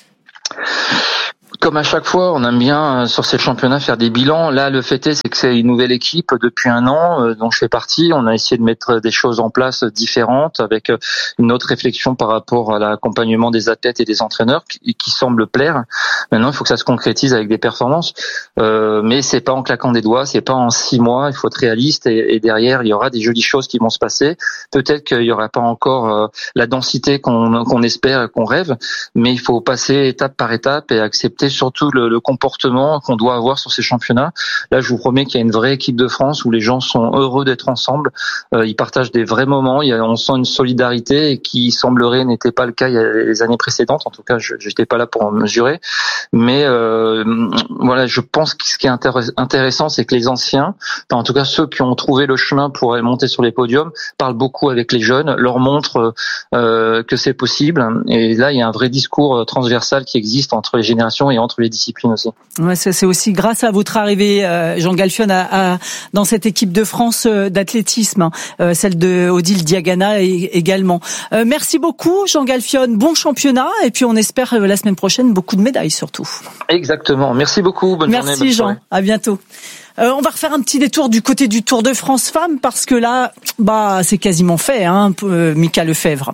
Comme à chaque fois, on aime bien sur ces championnats faire des bilans. Là, le fait est, c'est que c'est une nouvelle équipe depuis un an euh, dont je fais partie. On a essayé de mettre des choses en place différentes avec une autre réflexion par rapport à l'accompagnement des athlètes et des entraîneurs qui, qui semble plaire. Maintenant, il faut que ça se concrétise avec des performances. Euh, mais c'est pas en claquant des doigts, c'est pas en six mois. Il faut être réaliste et, et derrière, il y aura des jolies choses qui vont se passer. Peut-être qu'il y aura pas encore euh, la densité qu'on, qu'on espère et qu'on rêve, mais il faut passer étape par étape et accepter surtout le, le comportement qu'on doit avoir sur ces championnats. Là, je vous promets qu'il y a une vraie équipe de France où les gens sont heureux d'être ensemble. Euh, ils partagent des vrais moments. Il y a, on sent une solidarité qui semblerait n'était pas le cas il y a les années précédentes. En tout cas, je n'étais pas là pour en mesurer. Mais euh, voilà, je pense que ce qui est intéressant, c'est que les anciens, enfin, en tout cas ceux qui ont trouvé le chemin pour monter sur les podiums, parlent beaucoup avec les jeunes, leur montrent euh, que c'est possible. Et là, il y a un vrai discours transversal qui existe entre les générations et entre les disciplines aussi. Ouais, c'est aussi grâce à votre arrivée, euh, Jean Galfion, à, à, dans cette équipe de France euh, d'athlétisme, euh, celle de Odile Diagana et, également. Euh, merci beaucoup, Jean Galfion. Bon championnat et puis on espère euh, la semaine prochaine beaucoup de médailles surtout. Exactement. Merci beaucoup. Bonne merci journée. Merci Jean. À bientôt. Euh, on va refaire un petit détour du côté du Tour de France Femmes parce que là, bah, c'est quasiment fait, hein, euh, Mika Lefebvre.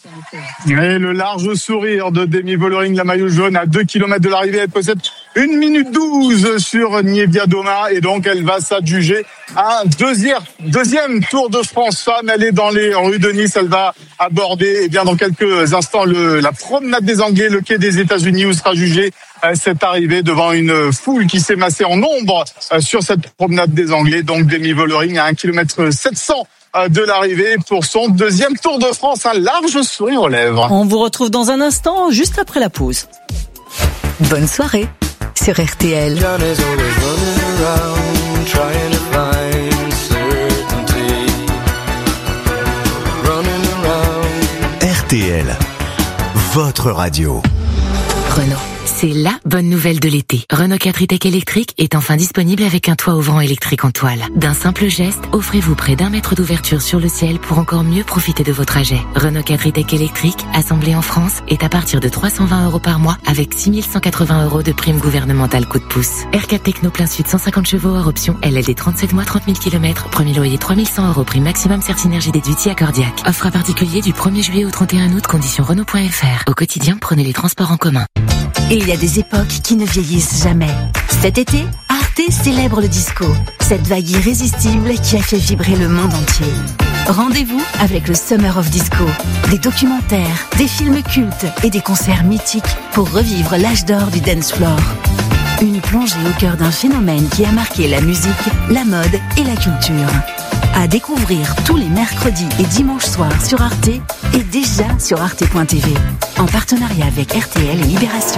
Et le large sourire de Demi Vollering, la maillot jaune, à deux kilomètres de l'arrivée. Elle possède une minute douze sur Nievia Doma et donc elle va s'adjuger un deuxième, deuxième Tour de France Femmes. Elle est dans les rues de Nice. Elle va aborder, eh bien, dans quelques instants, le, la promenade des Anglais, le quai des États-Unis où sera jugée cette arrivée devant une foule qui s'est massée en nombre sur cette promenade des Anglais. Donc Demi Vollering à un kilomètre sept cents de l'arrivée pour son deuxième Tour de France, un large sourire aux lèvres. On vous retrouve dans un instant, juste après la pause. Bonne soirée sur R T L. R T L, votre radio. Renault. C'est la bonne nouvelle de l'été. Renault quatre e-Tech électrique est enfin disponible avec un toit ouvrant électrique en toile. D'un simple geste, offrez-vous près d'un mètre d'ouverture sur le ciel pour encore mieux profiter de vos trajets. Renault quatre e-Tech électrique, assemblé en France, est à partir de trois cent vingt euros par mois avec six mille cent quatre-vingts euros de prime gouvernementale coup de pouce. R quatre Techno plein sud cent cinquante chevaux hors option L L D trente-sept mois trente mille kilomètres, premier loyer trois mille cent euros, prime maximum Certinergie déduit accordiaque. Offre à particulier du premier juillet au trente et un août, conditions Renault point F R. Au quotidien, prenez les transports en commun. Et il y a des époques qui ne vieillissent jamais. Cet été, Arte célèbre le disco, cette vague irrésistible qui a fait vibrer le monde entier. Rendez-vous avec le Summer of Disco, des documentaires, des films cultes et des concerts mythiques pour revivre l'âge d'or du dance floor. Une plongée au cœur d'un phénomène qui a marqué la musique, la mode et la culture. À découvrir tous les mercredis et dimanches soirs sur Arte et déjà sur arte point t v. En partenariat avec R T L et Libération.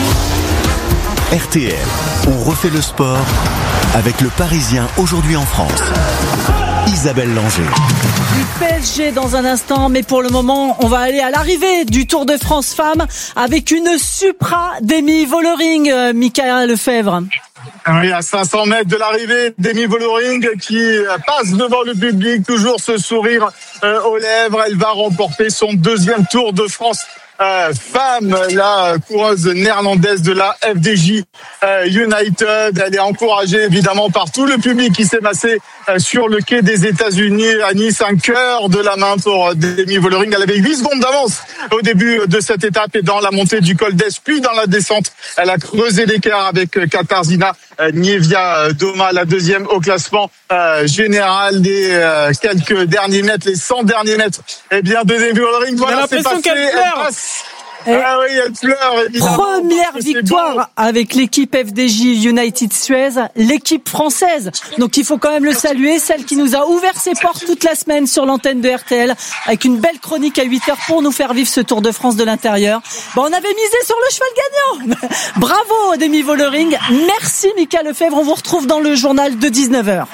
R T L, on refait le sport avec le Parisien aujourd'hui en France. Isabelle Langer. Du P S G dans un instant, mais pour le moment, on va aller à l'arrivée du Tour de France Femmes avec une Supra Demi Vollering, euh, Mika Lefebvre. Oui, à cinq cents mètres de l'arrivée, Demi Vollering qui passe devant le public, toujours ce sourire euh, aux lèvres. Elle va remporter son deuxième Tour de France euh, femme, la coureuse néerlandaise de la F D J euh, United. Elle est encouragée évidemment par tout le public qui s'est massé euh, sur le quai des États-Unis à Nice. Un cœur de la main pour Demi Vollering. Elle avait huit secondes d'avance au début de cette étape et dans la montée du col d'Es, puis dans la descente, elle a creusé l'écart avec Katarzyna Niewiadoma, la deuxième au classement euh, général. Les euh, quelques derniers mètres, les cent derniers mètres, eh bien de Demi Vollering, voilà, c'est passé. Qu'elle pleure. Elle ah oui, elle pleure, évidemment. Première victoire bon. Avec l'équipe F D J United Suez, l'équipe française. Donc il faut quand même le saluer, celle qui nous a ouvert ses portes toute la semaine sur l'antenne de R T L, avec une belle chronique à huit heures pour nous faire vivre ce Tour de France de l'intérieur. Bon, on avait misé sur le cheval gagnant. Bravo Demi Vollering. Merci Mika Lefebvre, on vous retrouve dans le journal de dix-neuf heures.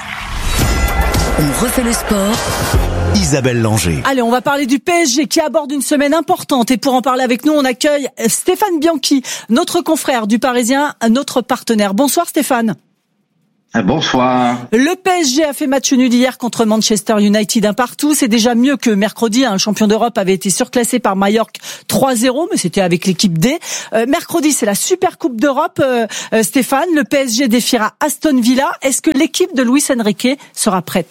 On refait le sport. Isabelle Langer. Allez, on va parler du P S G qui aborde une semaine importante. Et pour en parler avec nous, on accueille Stéphane Bianchi, notre confrère du Parisien, notre partenaire. Bonsoir Stéphane. Bonsoir. Le P S G a fait match nul hier contre Manchester United un partout. C'est déjà mieux que mercredi. Un champion d'Europe avait été surclassé par Majorque trois zéro, mais c'était avec l'équipe D. Euh, mercredi, c'est la Super Coupe d'Europe. Euh, euh, Stéphane, le P S G défiera Aston Villa. Est-ce que l'équipe de Luis Enrique sera prête ?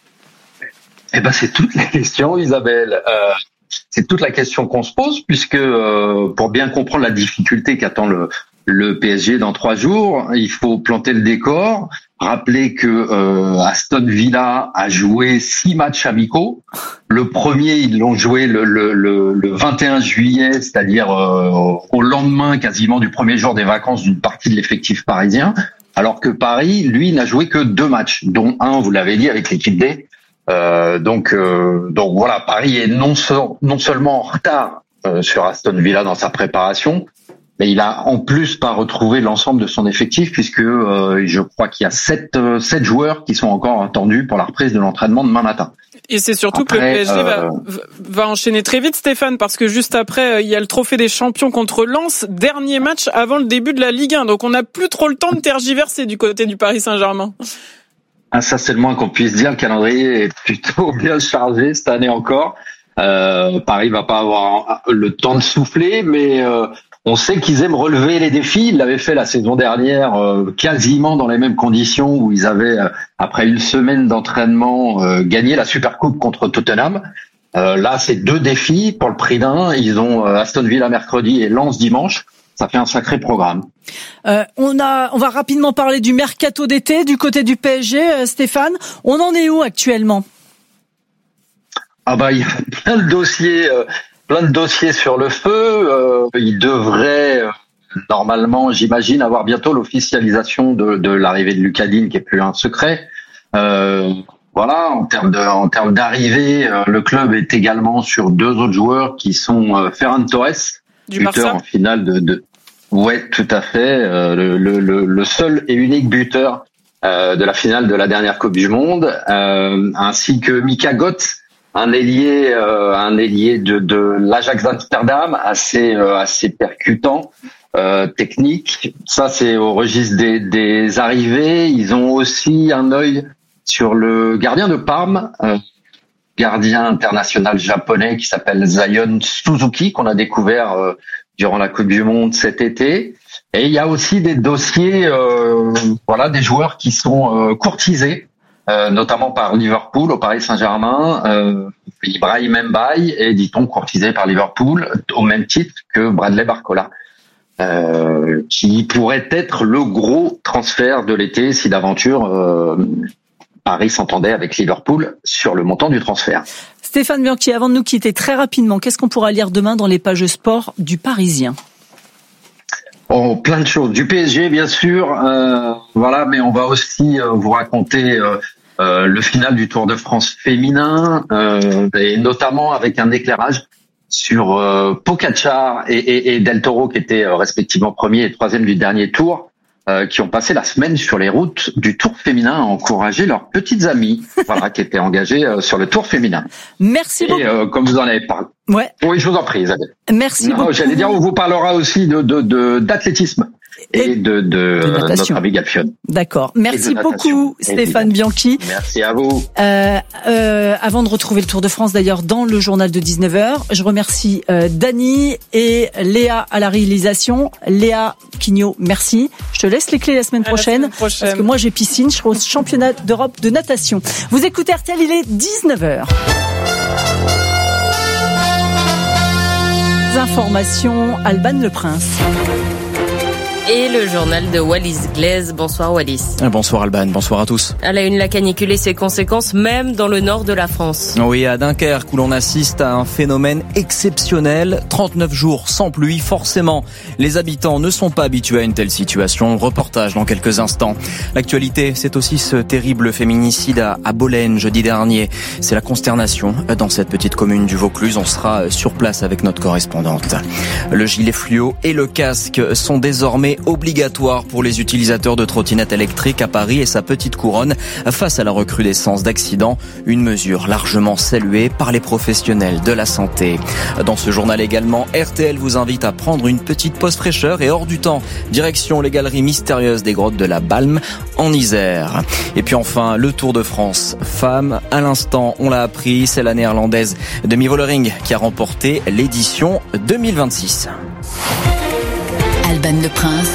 Eh ben, c'est toute la question, Isabelle. Euh, c'est toute la question qu'on se pose, puisque euh, pour bien comprendre la difficulté qu'attend le, le P S G dans trois jours, il faut planter le décor, rappeler que euh, Aston Villa a joué six matchs amicaux. Le premier, ils l'ont joué le, le, le, le vingt et un juillet, c'est-à-dire euh, au lendemain quasiment du premier jour des vacances d'une partie de l'effectif parisien, alors que Paris, lui, n'a joué que deux matchs, dont un, vous l'avez dit, avec l'équipe D. Euh, donc, euh, donc voilà, Paris est non, so- non seulement en retard euh, sur Aston Villa dans sa préparation, mais il a en plus pas retrouvé l'ensemble de son effectif, puisque euh, je crois qu'il y a sept, euh, sept joueurs qui sont encore attendus pour la reprise de l'entraînement demain matin. Et c'est surtout après, que le P S G euh... va, va enchaîner très vite, Stéphane, parce que juste après, il y a le trophée des champions contre Lens, dernier match avant le début de la Ligue un. Donc on n'a plus trop le temps de tergiverser du côté du Paris Saint-Germain. Ah, ça, c'est le moins qu'on puisse dire. Le calendrier est plutôt bien chargé cette année encore. Euh, Paris va pas avoir le temps de souffler, mais euh, on sait qu'ils aiment relever les défis. Ils l'avaient fait la saison dernière, euh, quasiment dans les mêmes conditions, où ils avaient, euh, après une semaine d'entraînement, euh, gagné la Supercoupe contre Tottenham. Euh, là, c'est deux défis pour le prix d'un. Ils ont euh, Aston Villa mercredi et Lens dimanche. Ça fait un sacré programme. Euh, on a, on va rapidement parler du mercato d'été du côté du P S G, euh, Stéphane. On en est où actuellement ? Ah bah il y a plein de dossiers, euh, plein de dossiers sur le feu. Euh, il devrait euh, normalement, j'imagine, avoir bientôt l'officialisation de, de l'arrivée de Lucas Digne, qui est plus un secret. Euh, voilà, en termes de, en termes d'arrivée, euh, le club est également sur deux autres joueurs qui sont euh, Ferran Torres, du buteur Barça. En finale de, de ouais, tout à fait, euh, le, le, le seul et unique buteur euh, de la finale de la dernière Coupe du Monde, euh, ainsi que Mika Götze, un ailier, euh, un ailier de, de l'Ajax d'Amsterdam, assez, euh, assez percutant, euh, technique. Ça, c'est au registre des, des arrivées. Ils ont aussi un œil sur le gardien de Parme, euh, gardien international japonais qui s'appelle Zion Suzuki, qu'on a découvert euh, durant la Coupe du Monde cet été. Et il y a aussi des dossiers, euh, voilà, des joueurs qui sont euh, courtisés, euh, notamment par Liverpool au Paris Saint-Germain. Euh, Ibrahim Mbaye est, dit-on, courtisé par Liverpool au même titre que Bradley Barcola, euh, qui pourrait être le gros transfert de l'été si d'aventure euh, Paris s'entendait avec Liverpool sur le montant du transfert. Stéphane Bianchi, avant de nous quitter très rapidement, qu'est-ce qu'on pourra lire demain dans les pages sport du Parisien ? Oh, plein de choses. Du P S G, bien sûr, euh, voilà, mais on va aussi euh, vous raconter euh, euh, le final du Tour de France féminin, euh, et notamment avec un éclairage sur euh, Pogačar et, et, et Del Toro, qui étaient euh, respectivement premier et troisième du dernier tour, euh, qui ont passé la semaine sur les routes du Tour féminin à encourager leurs petites amies, voilà, qui étaient engagées euh, sur le Tour féminin. Merci et, beaucoup. Et euh, comme vous en avez parlé. Ouais. Oui, je vous en prie, Isabelle. Merci non, beaucoup. J'allais dire, on vous parlera aussi de, de, de d'athlétisme. et, et de, de, de notre ami Galfion. D'accord. Merci beaucoup Stéphane Bianchi. Merci à vous. Euh, euh, avant de retrouver le Tour de France d'ailleurs dans le journal de dix-neuf heures, je remercie euh, Dany et Léa à la réalisation. Léa Quignot, merci. Je te laisse les clés la semaine, prochaine, la semaine prochaine parce que moi j'ai piscine, je serai au championnat d'Europe de natation. Vous écoutez R T L, il est dix-neuf heures. Informations, Alban Le Prince. Et le journal de Wallis Glaise. Bonsoir Wallis. Bonsoir Alban, bonsoir à tous. À la une, la canicule et ses conséquences, même dans le nord de la France. Oui, à Dunkerque, où l'on assiste à un phénomène exceptionnel. trente-neuf jours sans pluie, forcément. Les habitants ne sont pas habitués à une telle situation. Reportage dans quelques instants. L'actualité, c'est aussi ce terrible féminicide à, à Bolène, jeudi dernier. C'est la consternation dans cette petite commune du Vaucluse. On sera sur place avec notre correspondante. Le gilet fluo et le casque sont désormais obligatoire pour les utilisateurs de trottinettes électriques à Paris et sa petite couronne face à la recrudescence d'accidents. Une mesure largement saluée par les professionnels de la santé. Dans ce journal également, R T L vous invite à prendre une petite pause fraîcheur et hors du temps. Direction les galeries mystérieuses des grottes de la Balme en Isère. Et puis enfin, le Tour de France femmes. À l'instant, on l'a appris, c'est la néerlandaise Demi Vollering qui a remporté l'édition deux mille vingt-six. Alban Le Prince.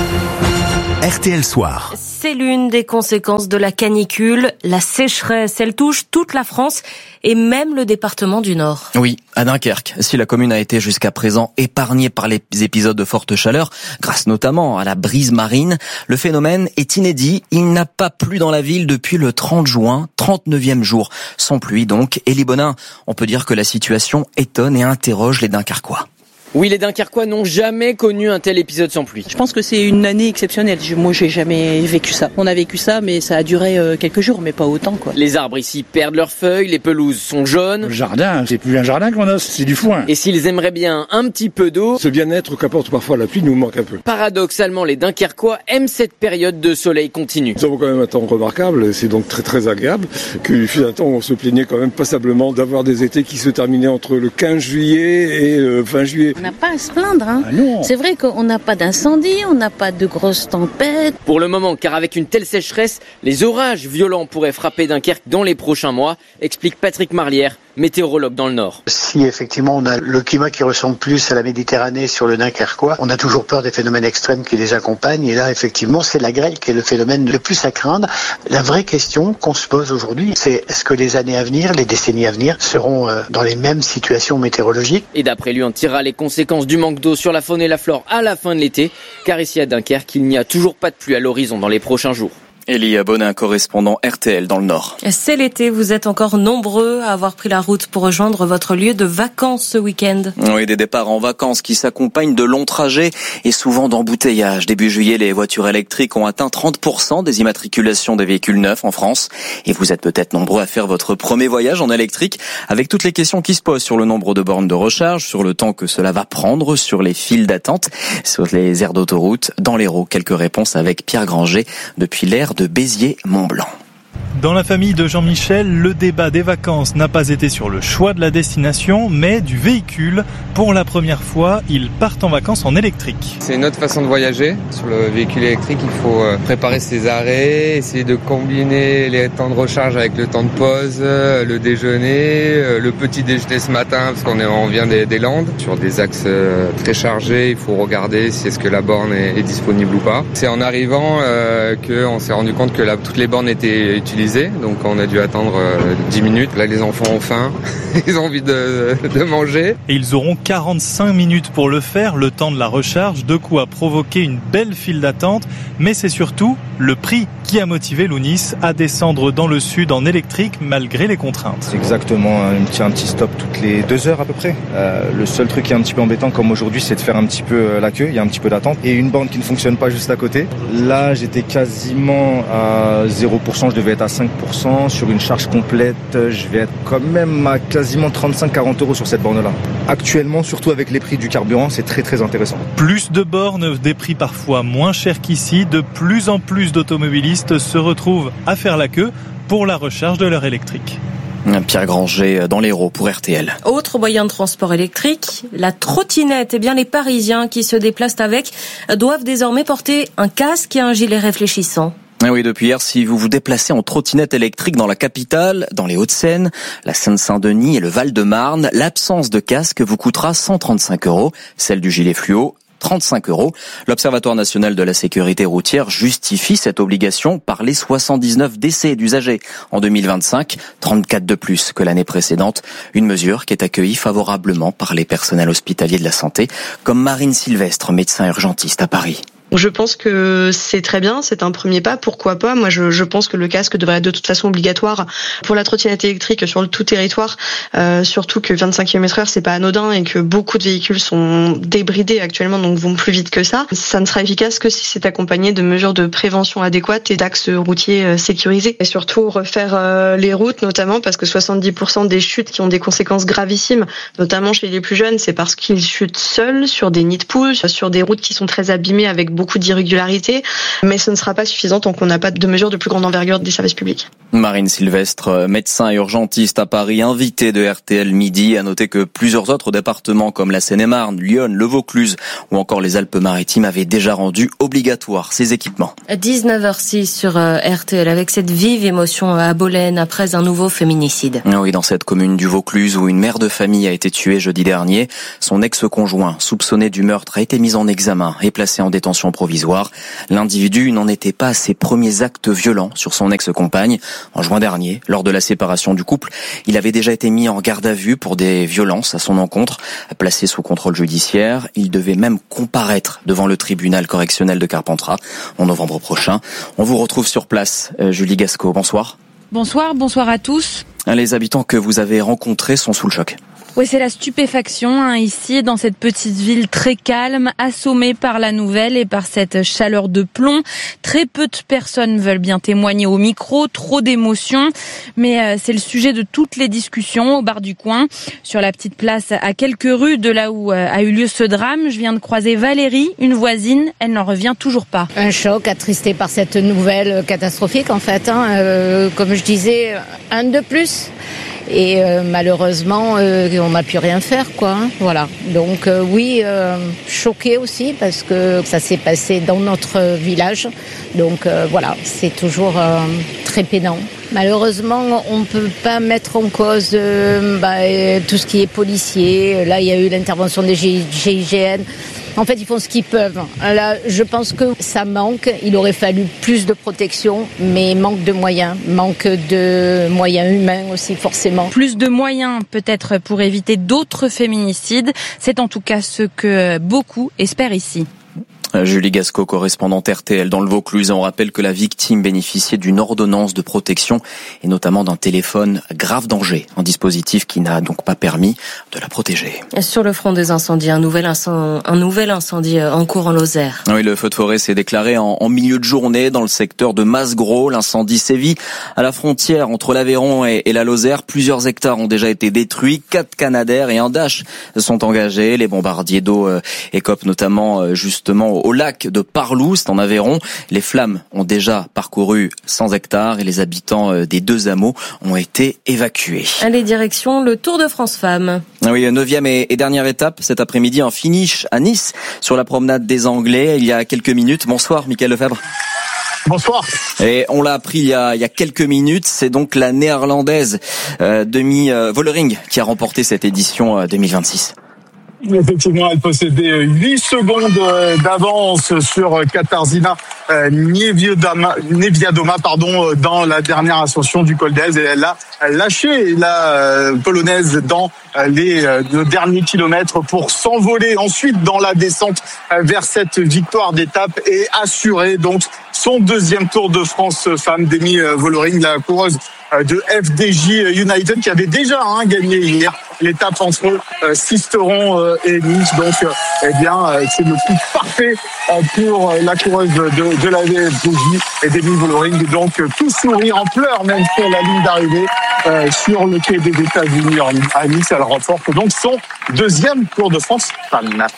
R T L Soir. C'est l'une des conséquences de la canicule, la sécheresse. Elle touche toute la France et même le département du Nord. Oui, à Dunkerque. Si la commune a été jusqu'à présent épargnée par les épisodes de forte chaleur, grâce notamment à la brise marine, le phénomène est inédit. Il n'a pas plu dans la ville depuis le trente juin, trente-neuvième jour sans pluie donc. Élie Bonin, on peut dire que la situation étonne et interroge les Dunkerquois. Oui, les Dunkerquois n'ont jamais connu un tel épisode sans pluie. Je pense que c'est une année exceptionnelle. Moi, j'ai jamais vécu ça. On a vécu ça, mais ça a duré quelques jours, mais pas autant, quoi. Les arbres ici perdent leurs feuilles, les pelouses sont jaunes. Le jardin, c'est plus un jardin qu'on a, c'est du foin. Et s'ils aimeraient bien un petit peu d'eau, ce bien-être qu'apporte parfois la pluie nous manque un peu. Paradoxalement, les Dunkerquois aiment cette période de soleil continu. Nous avons quand même un temps remarquable, c'est donc très très agréable. Qu'il fut un temps où on se plaignait quand même passablement d'avoir des étés qui se terminaient entre le quinze juillet et euh, fin juillet. On n'a pas à se plaindre. Hein. Ah c'est vrai qu'on n'a pas d'incendie, on n'a pas de grosses tempêtes. Pour le moment, car avec une telle sécheresse, les orages violents pourraient frapper Dunkerque dans les prochains mois, explique Patrick Marlière, météorologue dans le Nord. Si effectivement on a le climat qui ressemble plus à la Méditerranée sur le Dunkerquois, on a toujours peur des phénomènes extrêmes qui les accompagnent. Et là, effectivement, c'est la grêle qui est le phénomène le plus à craindre. La vraie question qu'on se pose aujourd'hui, c'est est-ce que les années à venir, les décennies à venir, seront dans les mêmes situations météorologiques ? Et d'après lui, on tirera les conséquences du manque d'eau sur la faune et la flore à la fin de l'été, car ici à Dunkerque, il n'y a toujours pas de pluie à l'horizon dans les prochains jours. Élie Bonin, correspondant R T L dans le Nord. C'est l'été, vous êtes encore nombreux à avoir pris la route pour rejoindre votre lieu de vacances ce week-end. Oui, des départs en vacances qui s'accompagnent de longs trajets et souvent d'embouteillages. Début juillet, les voitures électriques ont atteint trente pour cent des immatriculations des véhicules neufs en France. Et vous êtes peut-être nombreux à faire votre premier voyage en électrique avec toutes les questions qui se posent sur le nombre de bornes de recharge, sur le temps que cela va prendre, sur les files d'attente, sur les aires d'autoroute. Dans l'Hérault, quelques réponses avec Pierre Granger depuis l'aire de Béziers-Mont-Blanc. Dans la famille de Jean-Michel, le débat des vacances n'a pas été sur le choix de la destination, mais du véhicule. Pour la première fois, ils partent en vacances en électrique. C'est une autre façon de voyager. Sur le véhicule électrique, il faut préparer ses arrêts, essayer de combiner les temps de recharge avec le temps de pause, le déjeuner, le petit déjeuner ce matin, parce qu'on est, on vient des, des Landes. Sur des axes très chargés, il faut regarder si est-ce que la borne est, est disponible ou pas. C'est en arrivant euh, qu'on s'est rendu compte que la, toutes les bornes étaient utilisées. Donc on a dû attendre dix minutes. Là les enfants ont faim, ils ont envie de, de manger. Et ils auront quarante-cinq minutes pour le faire, le temps de la recharge, de quoi provoquer une belle file d'attente. Mais c'est surtout le prix qui a motivé Lounis à descendre dans le sud en électrique malgré les contraintes. C'est exactement un petit, un petit stop toutes les deux heures à peu près. Euh, le seul truc qui est un petit peu embêtant comme aujourd'hui, c'est de faire un petit peu la queue, il y a un petit peu d'attente. Et une borne qui ne fonctionne pas juste à côté. Là j'étais quasiment à zéro pour cent, je devais être à cinq pour cent. Sur une charge complète, je vais être quand même à quasiment trente-cinq à quarante euros sur cette borne-là. Actuellement, surtout avec les prix du carburant, c'est très très intéressant. Plus de bornes, des prix parfois moins chers qu'ici, de plus en plus d'automobilistes se retrouvent à faire la queue pour la recharge de leur électrique. Pierre Granger dans l'Hérault pour R T L. Autre moyen de transport électrique, la trottinette. Eh bien, les Parisiens qui se déplacent avec doivent désormais porter un casque et un gilet réfléchissant. Ah oui, depuis hier, si vous vous déplacez en trottinette électrique dans la capitale, dans les Hauts-de-Seine, la Seine-Saint-Denis et le Val-de-Marne, l'absence de casque vous coûtera cent trente-cinq euros, celle du gilet fluo trente-cinq euros. L'Observatoire national de la sécurité routière justifie cette obligation par les soixante-dix-neuf décès d'usagers en deux mille vingt-cinq, trente-quatre de plus que l'année précédente. Une mesure qui est accueillie favorablement par les personnels hospitaliers de la santé, comme Marine Sylvestre, médecin urgentiste à Paris. Je pense que c'est très bien, c'est un premier pas, pourquoi pas. Moi, je, je pense que le casque devrait être de toute façon obligatoire pour la trottinette électrique sur le tout territoire, euh, surtout que vingt-cinq kilomètres heure, c'est pas anodin et que beaucoup de véhicules sont débridés actuellement, donc vont plus vite que ça. Ça ne sera efficace que si c'est accompagné de mesures de prévention adéquates et d'axes routiers sécurisés. Et surtout refaire euh, les routes, notamment parce que soixante-dix pour cent des chutes qui ont des conséquences gravissimes, notamment chez les plus jeunes, c'est parce qu'ils chutent seuls sur des nids de poules, sur des routes qui sont très abîmées avec beaucoup d'irrégularités, mais ce ne sera pas suffisant tant qu'on n'a pas de mesures de plus grande envergure des services publics. Marine Sylvestre, médecin et urgentiste à Paris, invité de R T L Midi. À noter que plusieurs autres départements comme la Seine-et-Marne, Lyon, le Vaucluse ou encore les Alpes-Maritimes avaient déjà rendu obligatoire ces équipements. dix-neuf heures six sur R T L avec cette vive émotion à Bolène après un nouveau féminicide. Oui, dans cette commune du Vaucluse où une mère de famille a été tuée jeudi dernier, son ex-conjoint soupçonné du meurtre a été mis en examen et placé en détention provisoire. L'individu n'en était pas à ses premiers actes violents sur son ex-compagne. En juin dernier, lors de la séparation du couple, il avait déjà été mis en garde à vue pour des violences à son encontre. Placé sous contrôle judiciaire, il devait même comparaître devant le tribunal correctionnel de Carpentras en novembre prochain. On vous retrouve sur place. Julie Gasco, bonsoir. Bonsoir, bonsoir à tous. Les habitants que vous avez rencontrés sont sous le choc. Oui, c'est la stupéfaction hein, ici, dans cette petite ville très calme, assommée par la nouvelle et par cette chaleur de plomb. Très peu de personnes veulent bien témoigner au micro, trop d'émotions. Mais euh, c'est le sujet de toutes les discussions au bar du coin, sur la petite place à quelques rues de là où euh, a eu lieu ce drame. Je viens de croiser Valérie, une voisine. Elle n'en revient toujours pas. Un choc, attristé par cette nouvelle catastrophique en fait. Hein. Euh, comme je disais, un de plus. Et euh, malheureusement, euh, on n'a pu rien faire, quoi. Hein, voilà. Donc euh, oui, euh, choqué aussi parce que ça s'est passé dans notre village. Donc euh, voilà, c'est toujours euh, très pénant. Malheureusement, on ne peut pas mettre en cause euh, bah, tout ce qui est policier. Là, il y a eu l'intervention des G I G N. En fait, ils font ce qu'ils peuvent. Là, je pense que ça manque. Il aurait fallu plus de protection, mais manque de moyens. Manque de moyens humains aussi, forcément. Plus de moyens, peut-être, pour éviter d'autres féminicides. C'est en tout cas ce que beaucoup espèrent ici. Julie Gasco, correspondante R T L dans le Vaucluse. On rappelle que la victime bénéficiait d'une ordonnance de protection et notamment d'un téléphone grave danger, un dispositif qui n'a donc pas permis de la protéger. Sur le front des incendies, un nouvel incendie, un nouvel incendie en cours en Lozère. Oui, le feu de forêt s'est déclaré en, en milieu de journée dans le secteur de Masgros. L'incendie sévit à la frontière entre l'Aveyron et, et la Lozère. Plusieurs hectares ont déjà été détruits, quatre Canadair et un Dash sont engagés. Les bombardiers d'eau euh, écopent notamment euh, justement au lac de Parlous, c'est en Aveyron. Les flammes ont déjà parcouru cent hectares et les habitants des deux hameaux ont été évacués. Allez, direction le Tour de France Femmes. Oui, neuvième et dernière étape cet après-midi, un finish à Nice sur la promenade des Anglais il y a quelques minutes. Bonsoir, Mickaël Lefebvre. Bonsoir. Et on l'a appris il y a, il y a quelques minutes, c'est donc la néerlandaise euh, Demi euh, Vollering qui a remporté cette édition euh, deux mille vingt-six. Effectivement, elle possédait huit secondes d'avance sur Katarzyna Niewiadoma, pardon, dans la dernière ascension du col d'Èze. Et elle a lâché la polonaise dans les derniers kilomètres pour s'envoler ensuite dans la descente vers cette victoire d'étape et assurer donc son deuxième Tour de France femme. Demi Vollering, la coureuse de F D J United, qui avait déjà hein, gagné hier l'étape entre euh, Sisteron euh, et Nice. Donc, euh, eh bien, euh, c'est le coup parfait euh, pour euh, la coureuse de, de la F D J et Demi Vollering. Donc, euh, tout sourire, en pleurs même sur la ligne d'arrivée euh, sur le quai des États-Unis à Nice. Elle remporte donc son deuxième Tour de France femme.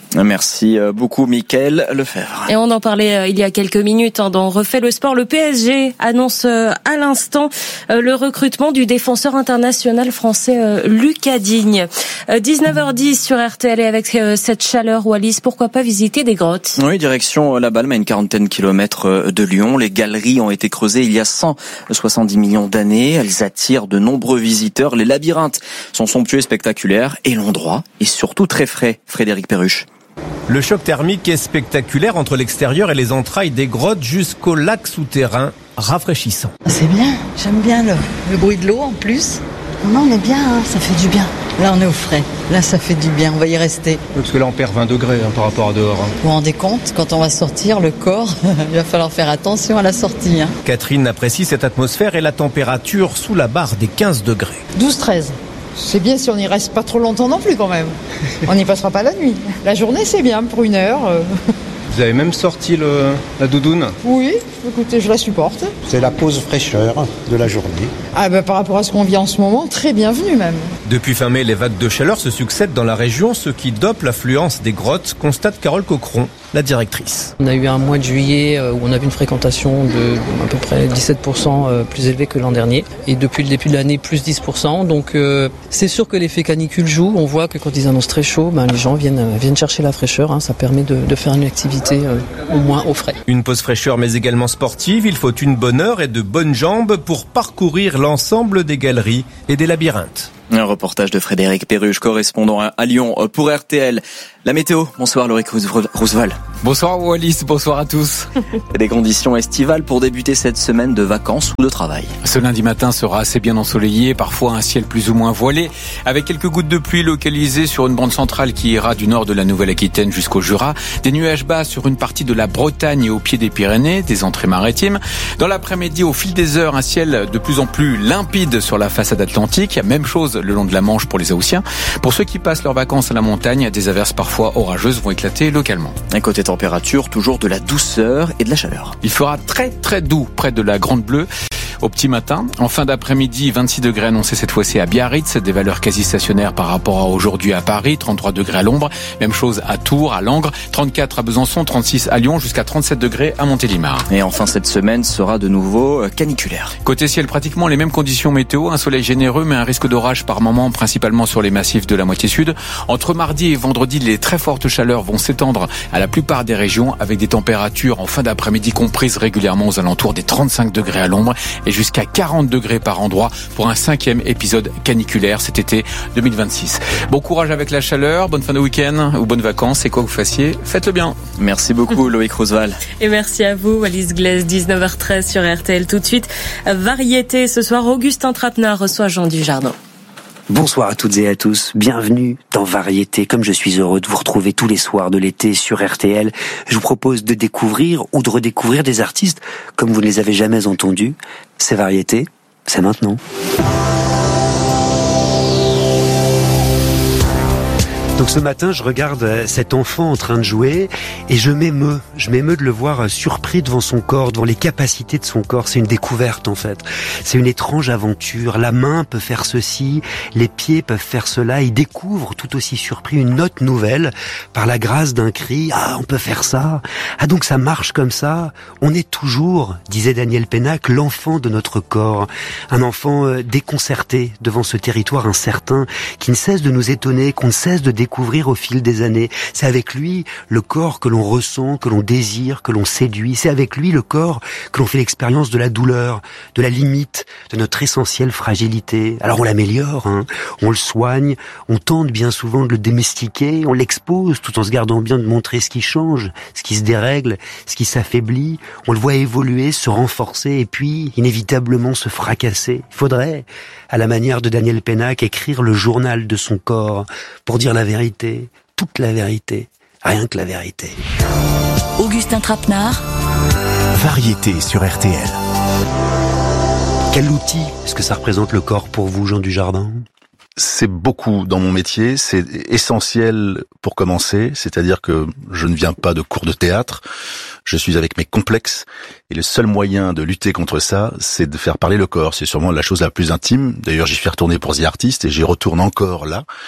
Merci beaucoup Mickaël Lefebvre. Et on en parlait il y a quelques minutes hein, dans Refait le sport. Le P S G annonce à l'instant le recrutement du défenseur international français Lucas Digne. dix-neuf heures dix sur R T L et avec cette chaleur, Wallis, pourquoi pas visiter des grottes? Oui, direction La Balme, à une quarantaine de kilomètres de Lyon. Les galeries ont été creusées il y a cent soixante-dix millions d'années. Elles attirent de nombreux visiteurs. Les labyrinthes sont somptueux et spectaculaires et l'endroit est surtout très frais. Frédéric Perruche. Le choc thermique est spectaculaire entre l'extérieur et les entrailles des grottes jusqu'au lac souterrain rafraîchissant. C'est bien, j'aime bien le, le bruit de l'eau en plus. Non, on est bien, hein, ça fait du bien. Là, on est au frais. Là, ça fait du bien, on va y rester. Parce que là, on perd vingt degrés hein, par rapport à dehors. Hein. Vous vous rendez compte, quand on va sortir, le corps, il va falloir faire attention à la sortie. Hein. Catherine apprécie cette atmosphère et la température sous la barre des quinze degrés. douze treize. C'est bien si on n'y reste pas trop longtemps non plus quand même. On n'y passera pas la nuit. La journée c'est bien pour une heure. Vous avez même sorti le, la doudoune? Oui, écoutez, je la supporte. C'est la pause fraîcheur de la journée. Ah ben, par rapport à ce qu'on vit en ce moment, très bienvenue même. Depuis fin mai, les vagues de chaleur se succèdent dans la région, ce qui dope l'affluence des grottes, constate Carole Cochron, la directrice. On a eu un mois de juillet où on a vu une fréquentation de à peu près dix-sept pour cent plus élevée que l'an dernier. Et depuis le début de l'année, plus dix pour cent. Donc euh, c'est sûr que l'effet canicule joue. On voit que quand ils annoncent très chaud, ben, les gens viennent, viennent chercher la fraîcheur. Hein. Ça permet de, de faire une activité euh, au moins au frais. Une pause fraîcheur mais également sportive. Il faut une bonne heure et de bonnes jambes pour parcourir l'ensemble des galeries et des labyrinthes. Un reportage de Frédéric Perruche, correspondant à Lyon pour R T L. La météo. Bonsoir Loïc Roosevelt. Bonsoir Wallis, bonsoir à tous. Des conditions estivales pour débuter cette semaine de vacances ou de travail. Ce lundi matin sera assez bien ensoleillé, parfois un ciel plus ou moins voilé, avec quelques gouttes de pluie localisées sur une bande centrale qui ira du nord de la Nouvelle-Aquitaine jusqu'au Jura. Des nuages bas sur une partie de la Bretagne et au pied des Pyrénées, des entrées maritimes. Dans l'après-midi, au fil des heures, un ciel de plus en plus limpide sur la façade atlantique. Même chose le long de la Manche pour les Haussiens. Pour ceux qui passent leurs vacances à la montagne, des averses parfois orageuses vont éclater localement. Un côté température, toujours de la douceur et de la chaleur. Il fera très très doux près de la Grande Bleue au petit matin. En fin d'après-midi, vingt-six degrés annoncés cette fois-ci à Biarritz, des valeurs quasi stationnaires par rapport à aujourd'hui à Paris, trente-trois degrés à l'ombre, même chose à Tours, à Langres, trente-quatre à Besançon, trente-six à Lyon, jusqu'à trente-sept degrés à Montélimar. Et enfin, cette semaine sera de nouveau caniculaire. Côté ciel, pratiquement les mêmes conditions météo, un soleil généreux mais un risque d'orage par moment, principalement sur les massifs de la moitié sud. Entre mardi et vendredi, les très fortes chaleurs vont s'étendre à la plupart des régions avec des températures en fin d'après-midi comprises régulièrement aux alentours des trente-cinq degrés à l'ombre et jusqu'à quarante degrés par endroit pour un cinquième épisode caniculaire cet été deux mille vingt-six. Bon courage avec la chaleur, bonne fin de week-end ou bonnes vacances et quoi que vous fassiez, faites-le bien. Merci beaucoup Loïc Roosevelt. Et merci à vous Wallis Glaise, dix-neuf heures treize sur R T L. Tout de suite, variété. Ce soir, Augustin Trapenard reçoit Jean Dujardin. Bonsoir à toutes et à tous, bienvenue dans Variété. Comme je suis heureux de vous retrouver tous les soirs de l'été sur R T L, je vous propose de découvrir ou de redécouvrir des artistes comme vous ne les avez jamais entendus. C'est Variété, c'est maintenant. Donc ce matin, je regarde cet enfant en train de jouer et je m'émeus. Je m'émeus de le voir surpris devant son corps, devant les capacités de son corps. C'est une découverte en fait. C'est une étrange aventure. La main peut faire ceci, les pieds peuvent faire cela. Il découvre tout aussi surpris une note nouvelle par la grâce d'un cri. Ah, on peut faire ça. Ah, donc ça marche comme ça. On est toujours, disait Daniel Pénac, l'enfant de notre corps. Un enfant déconcerté devant ce territoire incertain qui ne cesse de nous étonner, qu'on ne cesse de découvrir découvrir au fil des années. C'est avec lui le corps que l'on ressent, que l'on désire, que l'on séduit. C'est avec lui le corps que l'on fait l'expérience de la douleur, de la limite, de notre essentielle fragilité. Alors on l'améliore, hein, on le soigne, on tente bien souvent de le domestiquer, on l'expose tout en se gardant bien de montrer ce qui change, ce qui se dérègle, ce qui s'affaiblit. On le voit évoluer, se renforcer et puis inévitablement se fracasser. Il faudrait, à la manière de Daniel Pénac, écrire le journal de son corps pour dire la vérité. Vérité, toute la vérité, rien que la vérité. Augustin Trapenard. Variété sur R T L. Quel outil est-ce que ça représente le corps pour vous, Jean Dujardin ? C'est beaucoup dans mon métier, c'est essentiel pour commencer, c'est-à-dire que je ne viens pas de cours de théâtre, je suis avec mes complexes, et le seul moyen de lutter contre ça, c'est de faire parler le corps, c'est sûrement la chose la plus intime, d'ailleurs j'y fais retourner pour The Artist, et j'y retourne encore là,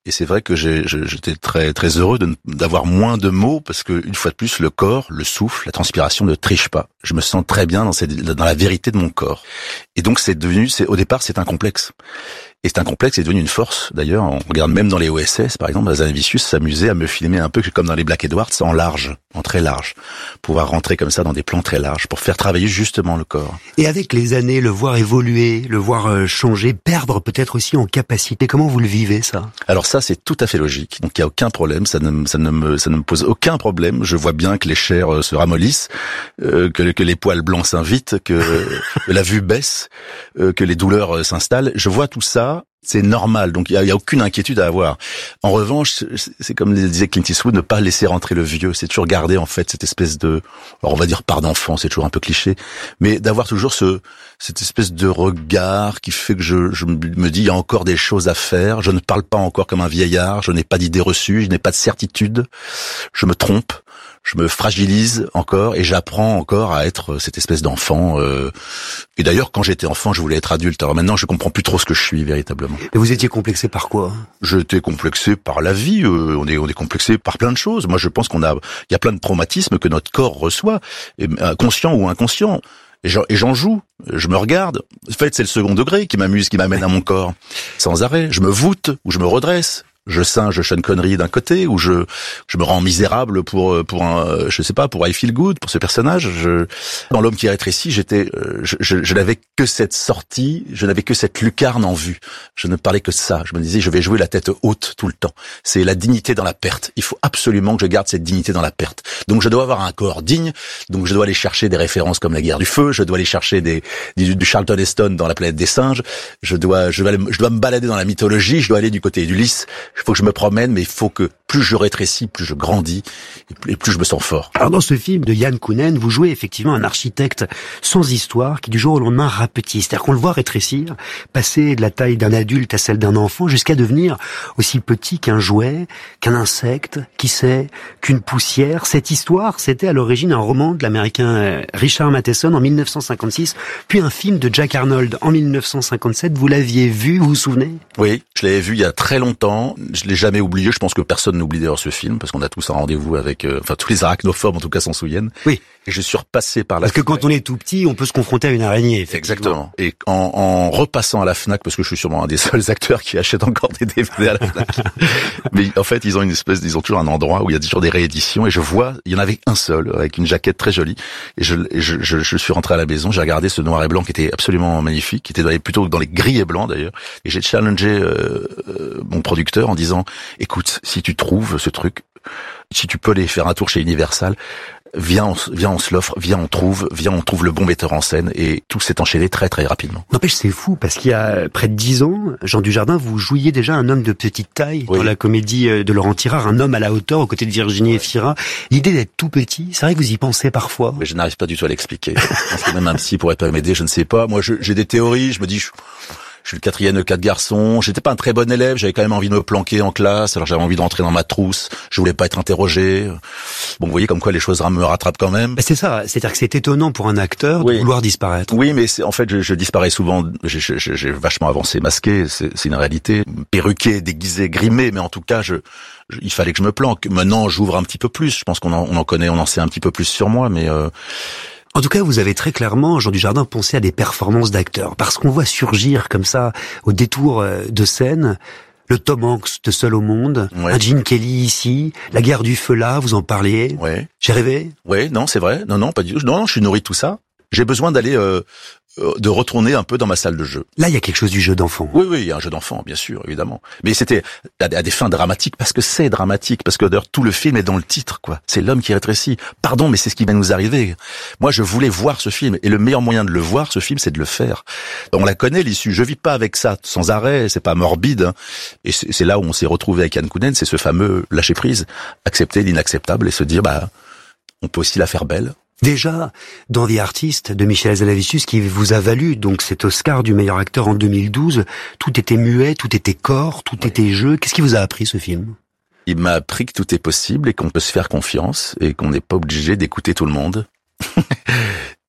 Et c'est vrai que j'ai, j'étais très très heureux de, d'avoir moins de mots parce que une fois de plus, le corps, le souffle, la transpiration ne triche pas. Je me sens très bien dans, cette, dans la vérité de mon corps. Et donc c'est devenu, c'est, au départ, c'est un complexe. Et c'est un complexe, c'est devenu une force. D'ailleurs, on regarde même dans les O S S, par exemple, Hazanavicius s'amusait à me filmer un peu comme dans les Black Edwards, en large, en très large. Pouvoir rentrer comme ça dans des plans très larges pour faire travailler justement le corps. Et avec les années, le voir évoluer, le voir changer, perdre peut-être aussi en capacité. Comment vous le vivez, ça? Alors ça, c'est tout à fait logique. Donc il y a aucun problème, ça ne, ça ne me, ça ne me pose aucun problème. Je vois bien que les chairs se ramollissent, euh, que, que les poils blancs s'invitent, que, que la vue baisse, euh, que les douleurs s'installent. Je vois tout ça. C'est normal, donc il y a, y a aucune inquiétude à avoir. En revanche, c'est comme disait Clint Eastwood, ne pas laisser rentrer le vieux. C'est toujours garder en fait cette espèce de, alors on va dire part d'enfant, c'est toujours un peu cliché, mais d'avoir toujours ce cette espèce de regard qui fait que je, je me dis il y a encore des choses à faire. Je ne parle pas encore comme un vieillard, je n'ai pas d'idées reçues, je n'ai pas de certitude, je me trompe. Je me fragilise encore et j'apprends encore à être cette espèce d'enfant. Euh... Et d'ailleurs, quand j'étais enfant, je voulais être adulte. Alors maintenant, je comprends plus trop ce que je suis véritablement. Et vous étiez complexé par quoi? J'étais complexé par la vie. Euh, on est, on est complexé par plein de choses. Moi, je pense qu'on a, il y a plein de traumatismes que notre corps reçoit, et, conscient ou inconscient. Et j'en, et j'en joue. Je me regarde. En fait, c'est le second degré qui m'amuse, qui m'amène à mon corps sans arrêt. Je me voûte ou je me redresse. Je singe Sean Connery d'un côté, ou je je me rends misérable pour pour un je sais pas pour I Feel Good, pour ce personnage. Je, dans L'homme qui rétrécit, j'étais je, je, je n'avais que cette sortie, je n'avais que cette lucarne en vue. Je ne parlais que de ça. Je me disais je vais jouer la tête haute tout le temps. C'est la dignité dans la perte. Il faut absolument que je garde cette dignité dans la perte. Donc je dois avoir un corps digne. Donc je dois aller chercher des références comme la guerre du feu. Je dois aller chercher des du, du Charlton Heston dans La planète des singes. Je dois je dois je dois me balader dans la mythologie. Je dois aller du côté d'Ulysse. Il faut que je me promène, mais il faut que plus je rétrécis, plus je grandis, et plus, et plus je me sens fort. Alors dans ce film de Yann Kounen, vous jouez effectivement un architecte sans histoire qui du jour au lendemain rapetit. C'est-à-dire qu'on le voit rétrécir, passer de la taille d'un adulte à celle d'un enfant, jusqu'à devenir aussi petit qu'un jouet, qu'un insecte, qui sait, qu'une poussière. Cette histoire, c'était à l'origine un roman de l'américain Richard Matheson en mille neuf cent cinquante-six, puis un film de Jack Arnold en mille neuf cent cinquante-sept. Vous l'aviez vu, vous vous souvenez? Oui, je l'avais vu il y a très longtemps. Je l'ai jamais oublié. Je pense que personne n'oublie d'ailleurs ce film parce qu'on a tous un rendez-vous avec, euh, enfin tous les arachnophobes en tout cas s'en souviennent. Oui. Et je suis repassé par la. Parce que quand on est tout petit, on peut se confronter à une araignée. Exactement. Et en, en repassant à la Fnac, parce que je suis sûrement un des seuls acteurs qui achètent encore des D V D à la Fnac. Mais en fait, ils ont une espèce, ils ont toujours un endroit où il y a toujours des rééditions. Et je vois, il y en avait un seul avec une jaquette très jolie. Et je, et je, je, je suis rentré à la maison, j'ai regardé ce noir et blanc qui était absolument magnifique, qui était dans les, plutôt dans les gris et blancs d'ailleurs. Et j'ai challengé euh, euh, mon producteur en disant, écoute, si tu trouves ce truc, si tu peux aller faire un tour chez Universal, viens, on, viens, on se l'offre, viens, on trouve, viens, on trouve le bon metteur en scène, et tout s'est enchaîné très très rapidement. N'empêche, c'est fou, parce qu'il y a près de dix ans, Jean Dujardin, vous jouiez déjà un homme de petite taille oui. dans la comédie de Laurent Tirard, un homme à la hauteur aux côtés de Virginie Efira. L'idée d'être tout petit, c'est vrai que vous y pensez parfois. Mais je n'arrive pas du tout à l'expliquer. Je pense que même un psy pourrait pas m'aider, je ne sais pas. Moi, je, j'ai des théories, je me dis... Je... Je suis le quatrième de quatre garçons. J'étais pas un très bon élève. J'avais quand même envie de me planquer en classe. Alors j'avais envie de rentrer dans ma trousse. Je voulais pas être interrogé. Bon, vous voyez comme quoi les choses me rattrapent quand même. C'est ça. C'est-à-dire que c'est étonnant pour un acteur oui. de vouloir disparaître. Oui, mais c'est, en fait, je, je disparais souvent. J'ai, j'ai, j'ai vachement avancé, masqué. C'est, c'est une réalité. Perruqué, déguisé, grimé. Mais en tout cas, je, je, il fallait que je me planque. Maintenant, j'ouvre un petit peu plus. Je pense qu'on en, on en connaît, on en sait un petit peu plus sur moi. Mais euh, En tout cas, vous avez très clairement, Jean Dujardin, pensé à des performances d'acteurs. Parce qu'on voit surgir comme ça, au détour de scène, le Tom Hanks de Seul au monde, ouais. un Gene Kelly ici, la guerre du feu là, vous en parliez. Ouais. J'ai rêvé. Oui, non, c'est vrai. Non, non, pas du tout. Non, non, je suis nourri de tout ça. J'ai besoin d'aller, euh, de retourner un peu dans ma salle de jeu. Là, il y a quelque chose du jeu d'enfant. Oui, oui, il y a un jeu d'enfant, bien sûr, évidemment. Mais c'était à des fins dramatiques, parce que c'est dramatique, parce que d'ailleurs tout le film est dans le titre, quoi. C'est l'homme qui rétrécit. Pardon, mais c'est ce qui va nous arriver. Moi, je voulais voir ce film, et le meilleur moyen de le voir, ce film, c'est de le faire. On la connaît, l'issue. Je vis pas avec ça sans arrêt, c'est pas morbide. Hein. Et c'est, c'est là où on s'est retrouvé avec Yann Kounen, c'est ce fameux lâcher prise, accepter l'inacceptable et se dire, bah, on peut aussi la faire belle. Déjà, dans The Artist de Michel Hazanavicius, qui vous a valu donc cet Oscar du meilleur acteur en deux mille douze, tout était muet, tout était corps, tout oui. était jeu. Qu'est-ce qui vous a appris ce film ? Il m'a appris que tout est possible et qu'on peut se faire confiance et qu'on n'est pas obligé d'écouter tout le monde.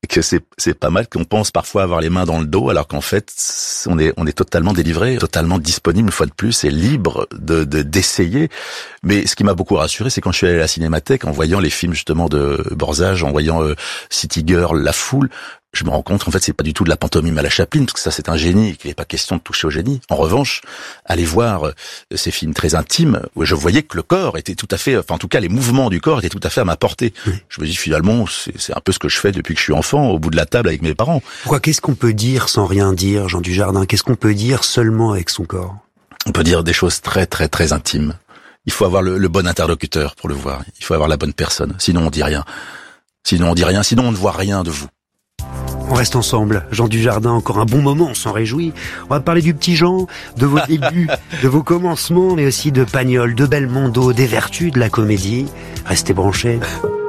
que c'est c'est pas mal, qu'on pense parfois avoir les mains dans le dos, alors qu'en fait on est on est totalement délivré, totalement disponible, une fois de plus, et libre de de d'essayer. Mais ce qui m'a beaucoup rassuré, c'est quand je suis allé à la Cinémathèque, en voyant les films justement de Borzage, en voyant euh, City Girl, La Foule, je me rends compte qu'en fait c'est pas du tout de la pantomime à la Chaplin, parce que ça c'est un génie, et qu'il n'est pas question de toucher au génie. En revanche, aller voir euh, ces films très intimes, où je voyais que le corps était tout à fait, enfin en tout cas les mouvements du corps étaient tout à fait à ma portée. Oui. Je me dis finalement c'est, c'est un peu ce que je fais depuis que je suis enfant, au bout de la table avec mes parents. Pourquoi, qu'est-ce qu'on peut dire sans rien dire, Jean Dujardin? Qu'est-ce qu'on peut dire seulement avec son corps? On peut dire des choses très très très intimes. Il faut avoir le, le bon interlocuteur pour le voir. Il faut avoir la bonne personne. Sinon on dit rien. Sinon on dit rien. Sinon on ne voit rien de vous. On reste ensemble, Jean Dujardin, encore un bon moment, on s'en réjouit. On va parler du petit Jean, de vos débuts, de vos commencements, mais aussi de Pagnol, de Belmondo, des vertus de la comédie. Restez branchés.